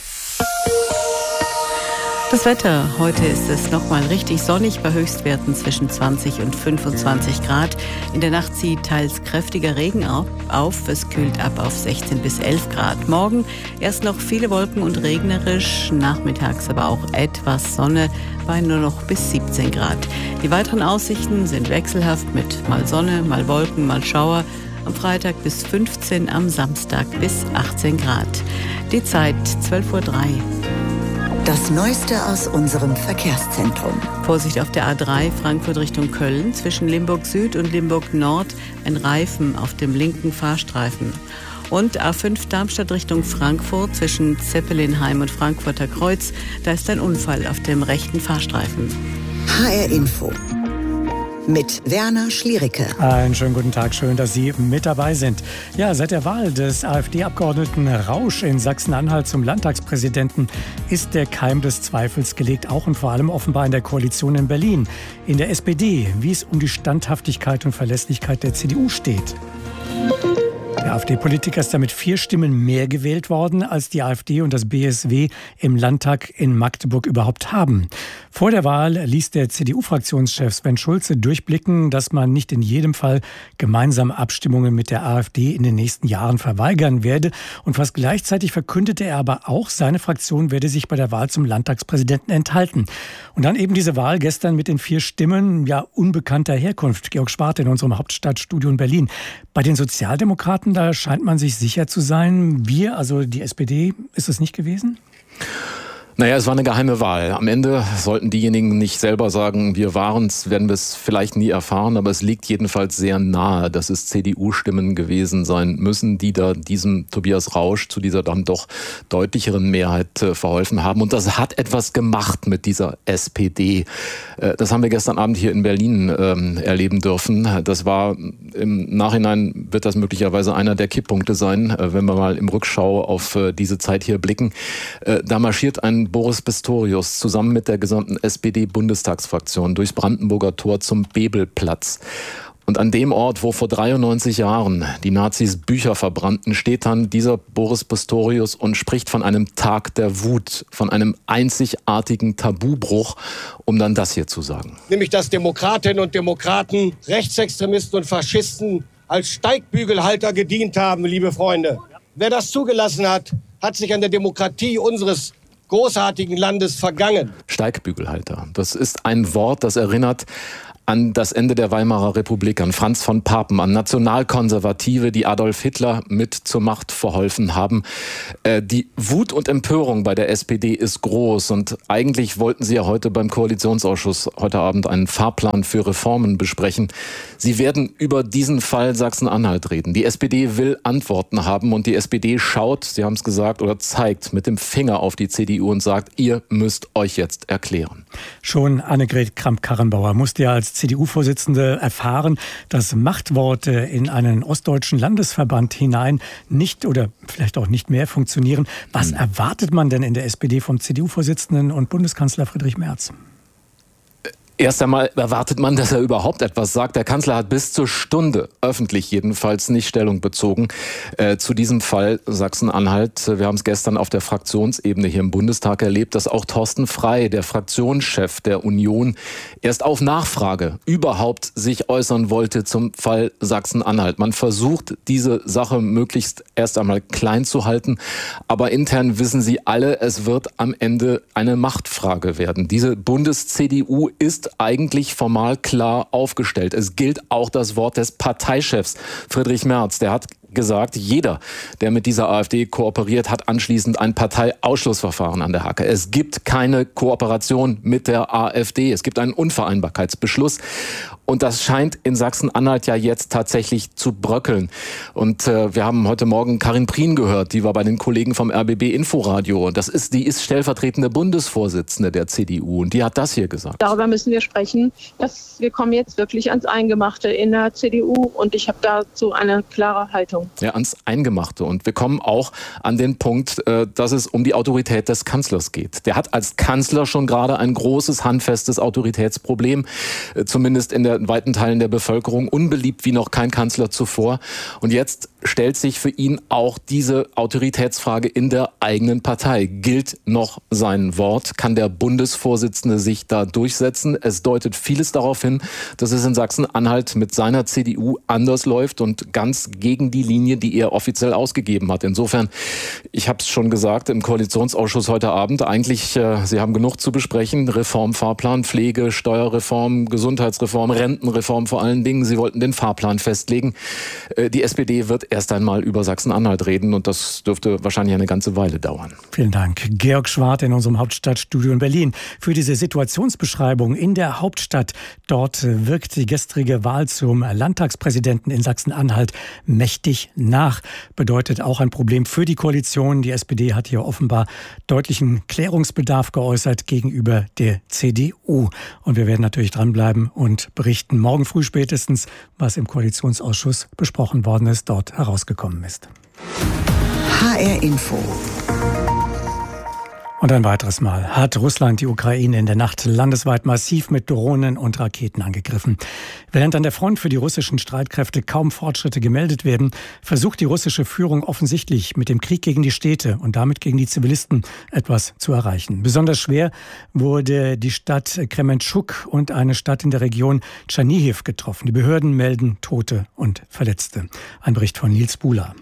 Das Wetter. Heute ist es nochmal richtig sonnig bei Höchstwerten zwischen 20 und 25 Grad. In der Nacht zieht teils kräftiger Regen auf. Es kühlt ab auf 16 bis 11 Grad. Morgen erst noch viele Wolken und regnerisch. Nachmittags aber auch etwas Sonne bei nur noch bis 17 Grad. Die weiteren Aussichten sind wechselhaft mit mal Sonne, mal Wolken, mal Schauer. Am Freitag bis 15, am Samstag bis 18 Grad. Die Zeit 12:03 Uhr. Das Neueste aus unserem Verkehrszentrum. Vorsicht auf der A3 Frankfurt Richtung Köln. Zwischen Limburg Süd und Limburg Nord ein Reifen auf dem linken Fahrstreifen. Und A5 Darmstadt Richtung Frankfurt zwischen Zeppelinheim und Frankfurter Kreuz. Da ist ein Unfall auf dem rechten Fahrstreifen. HR Info. Mit Werner Schliericke. Einen schönen guten Tag, schön, dass Sie mit dabei sind. Ja, seit der Wahl des AfD-Abgeordneten Rausch in Sachsen-Anhalt zum Landtagspräsidenten ist der Keim des Zweifels gelegt, auch und vor allem offenbar in der Koalition in Berlin. In der SPD, wie es um die Standhaftigkeit und Verlässlichkeit der CDU steht. Der AfD-Politiker ist damit 4 Stimmen mehr gewählt worden, als die AfD und das BSW im Landtag in Magdeburg überhaupt haben. Vor der Wahl ließ der CDU-Fraktionschef Sven Schulze durchblicken, dass man nicht in jedem Fall gemeinsame Abstimmungen mit der AfD in den nächsten Jahren verweigern werde. Und fast gleichzeitig verkündete er aber auch, seine Fraktion werde sich bei der Wahl zum Landtagspräsidenten enthalten. Und dann eben diese Wahl gestern mit den 4 Stimmen unbekannter Herkunft. Georg Schwarte in unserem Hauptstadtstudio in Berlin. Bei den Sozialdemokraten, da scheint man sich sicher zu sein. Wir, also die SPD, ist es nicht gewesen? Naja, es war eine geheime Wahl. Am Ende sollten diejenigen nicht selber sagen, wir waren's, werden wir es vielleicht nie erfahren, aber es liegt jedenfalls sehr nahe, dass es CDU-Stimmen gewesen sein müssen, die da diesem Tobias Rausch zu dieser dann doch deutlicheren Mehrheit verholfen haben. Und das hat etwas gemacht mit dieser SPD. Das haben wir gestern Abend hier in Berlin erleben dürfen. Das war, im Nachhinein wird das möglicherweise einer der Kipppunkte sein, wenn wir mal im Rückschau auf diese Zeit hier blicken. Da marschiert ein Boris Pistorius zusammen mit der gesamten SPD-Bundestagsfraktion durchs Brandenburger Tor zum Bebelplatz. Und an dem Ort, wo vor 93 Jahren die Nazis Bücher verbrannten, steht dann dieser Boris Pistorius und spricht von einem Tag der Wut, von einem einzigartigen Tabubruch, um dann das hier zu sagen. Nämlich, dass Demokratinnen und Demokraten, Rechtsextremisten und Faschisten als Steigbügelhalter gedient haben, liebe Freunde. Wer das zugelassen hat, hat sich an der Demokratie unseres großartigen Landes vergangen. Steigbügelhalter, das ist ein Wort, das erinnert an das Ende der Weimarer Republik, an Franz von Papen, an Nationalkonservative, die Adolf Hitler mit zur Macht verholfen haben. Die Wut und Empörung bei der SPD ist groß und eigentlich wollten sie ja heute beim Koalitionsausschuss heute Abend einen Fahrplan für Reformen besprechen. Sie werden über diesen Fall Sachsen-Anhalt reden. Die SPD will Antworten haben und die SPD schaut, Sie haben es gesagt, oder zeigt mit dem Finger auf die CDU und sagt, ihr müsst euch jetzt erklären. Schon Annegret Kramp-Karrenbauer musste ja als CDU-Vorsitzende erfahren, dass Machtworte in einen ostdeutschen Landesverband hinein nicht oder vielleicht auch nicht mehr funktionieren. Was erwartet man denn in der SPD vom CDU-Vorsitzenden und Bundeskanzler Friedrich Merz? Erst einmal erwartet man, dass er überhaupt etwas sagt. Der Kanzler hat bis zur Stunde, öffentlich jedenfalls, nicht Stellung bezogen zu diesem Fall Sachsen-Anhalt. Wir haben es gestern auf der Fraktionsebene hier im Bundestag erlebt, dass auch Thorsten Frey, der Fraktionschef der Union, erst auf Nachfrage überhaupt sich äußern wollte zum Fall Sachsen-Anhalt. Man versucht, diese Sache möglichst erst einmal klein zu halten, aber intern wissen Sie alle, es wird am Ende eine Machtfrage werden. Diese Bundes-CDU ist eigentlich formal klar aufgestellt. Es gilt auch das Wort des Parteichefs Friedrich Merz. Der hat gesagt, jeder, der mit dieser AfD kooperiert, hat anschließend ein Parteiausschlussverfahren an der Hacke. Es gibt keine Kooperation mit der AfD. Es gibt einen Unvereinbarkeitsbeschluss. Und das scheint in Sachsen-Anhalt ja jetzt tatsächlich zu bröckeln. Und wir haben heute Morgen Karin Prien gehört, die war bei den Kollegen vom RBB Inforadio. Die ist stellvertretende Bundesvorsitzende der CDU und die hat das hier gesagt. Darüber müssen wir sprechen, dass wir kommen jetzt wirklich ans Eingemachte in der CDU und ich habe dazu eine klare Haltung. Ja, ans Eingemachte. Und wir kommen auch an den Punkt, dass es um die Autorität des Kanzlers geht. Der hat als Kanzler schon gerade ein großes, handfestes Autoritätsproblem, zumindest in der weiten Teilen der Bevölkerung, unbeliebt wie noch kein Kanzler zuvor. Und jetzt stellt sich für ihn auch diese Autoritätsfrage in der eigenen Partei. Gilt noch sein Wort? Kann der Bundesvorsitzende sich da durchsetzen? Es deutet vieles darauf hin, dass es in Sachsen-Anhalt mit seiner CDU anders läuft und ganz gegen die Linie, die er offiziell ausgegeben hat. Insofern, ich habe es schon gesagt, im Koalitionsausschuss heute Abend, eigentlich, Sie haben genug zu besprechen. Reformfahrplan, Pflege, Steuerreform, Gesundheitsreform, Rentenreform vor allen Dingen. Sie wollten den Fahrplan festlegen. Die SPD wird erst einmal über Sachsen-Anhalt reden und das dürfte wahrscheinlich eine ganze Weile dauern. Vielen Dank. Georg Schwart in unserem Hauptstadtstudio in Berlin für diese Situationsbeschreibung in der Hauptstadt. Dort wirkt die gestrige Wahl zum Landtagspräsidenten in Sachsen-Anhalt mächtig nach. Bedeutet auch ein Problem für die Koalition. Die SPD hat hier offenbar deutlichen Klärungsbedarf geäußert gegenüber der CDU. Und wir werden natürlich dranbleiben und berichten morgen früh spätestens, was im Koalitionsausschuss besprochen worden ist, dort herausgekommen ist. HR Info. Und ein weiteres Mal hat Russland die Ukraine in der Nacht landesweit massiv mit Drohnen und Raketen angegriffen. Während an der Front für die russischen Streitkräfte kaum Fortschritte gemeldet werden, versucht die russische Führung offensichtlich mit dem Krieg gegen die Städte und damit gegen die Zivilisten etwas zu erreichen. Besonders schwer wurde die Stadt Krementschuk und eine Stadt in der Region Tschernihiw getroffen. Die Behörden melden Tote und Verletzte. Ein Bericht von Nils Buhler.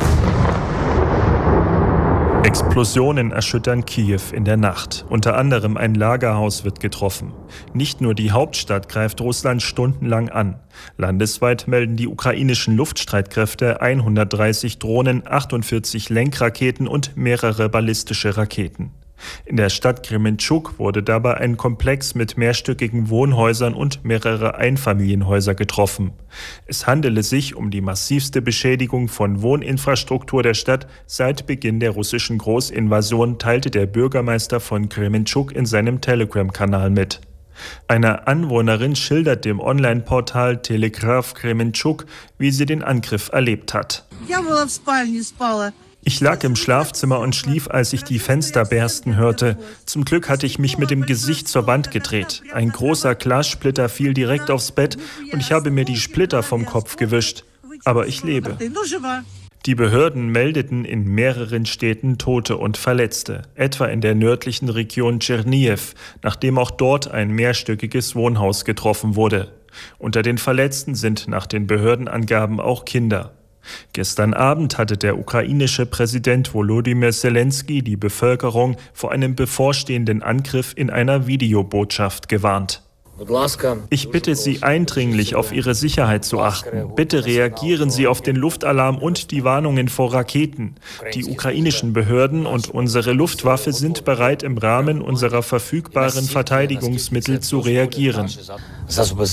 Explosionen erschüttern Kiew in der Nacht. Unter anderem ein Lagerhaus wird getroffen. Nicht nur die Hauptstadt greift Russland stundenlang an. Landesweit melden die ukrainischen Luftstreitkräfte 130 Drohnen, 48 Lenkraketen und mehrere ballistische Raketen. In der Stadt Krementschuk wurde dabei ein Komplex mit mehrstöckigen Wohnhäusern und mehrere Einfamilienhäuser getroffen. Es handele sich um die massivste Beschädigung von Wohninfrastruktur der Stadt seit Beginn der russischen Großinvasion, teilte der Bürgermeister von Krementschuk in seinem Telegram-Kanal mit. Eine Anwohnerin schildert dem Online-Portal Telegraph Krementschuk, wie sie den Angriff erlebt hat. Ich lag im Schlafzimmer und schlief, als ich die Fenster bersten hörte. Zum Glück hatte ich mich mit dem Gesicht zur Wand gedreht. Ein großer Glassplitter fiel direkt aufs Bett und ich habe mir die Splitter vom Kopf gewischt. Aber ich lebe. Die Behörden meldeten in mehreren Städten Tote und Verletzte, etwa in der nördlichen Region Tschernihiv, nachdem auch dort ein mehrstöckiges Wohnhaus getroffen wurde. Unter den Verletzten sind nach den Behördenangaben auch Kinder. Gestern Abend hatte der ukrainische Präsident Volodymyr Zelensky die Bevölkerung vor einem bevorstehenden Angriff in einer Videobotschaft gewarnt. Ich bitte Sie eindringlich, auf Ihre Sicherheit zu achten. Bitte reagieren Sie auf den Luftalarm und die Warnungen vor Raketen. Die ukrainischen Behörden und unsere Luftwaffe sind bereit, im Rahmen unserer verfügbaren Verteidigungsmittel zu reagieren.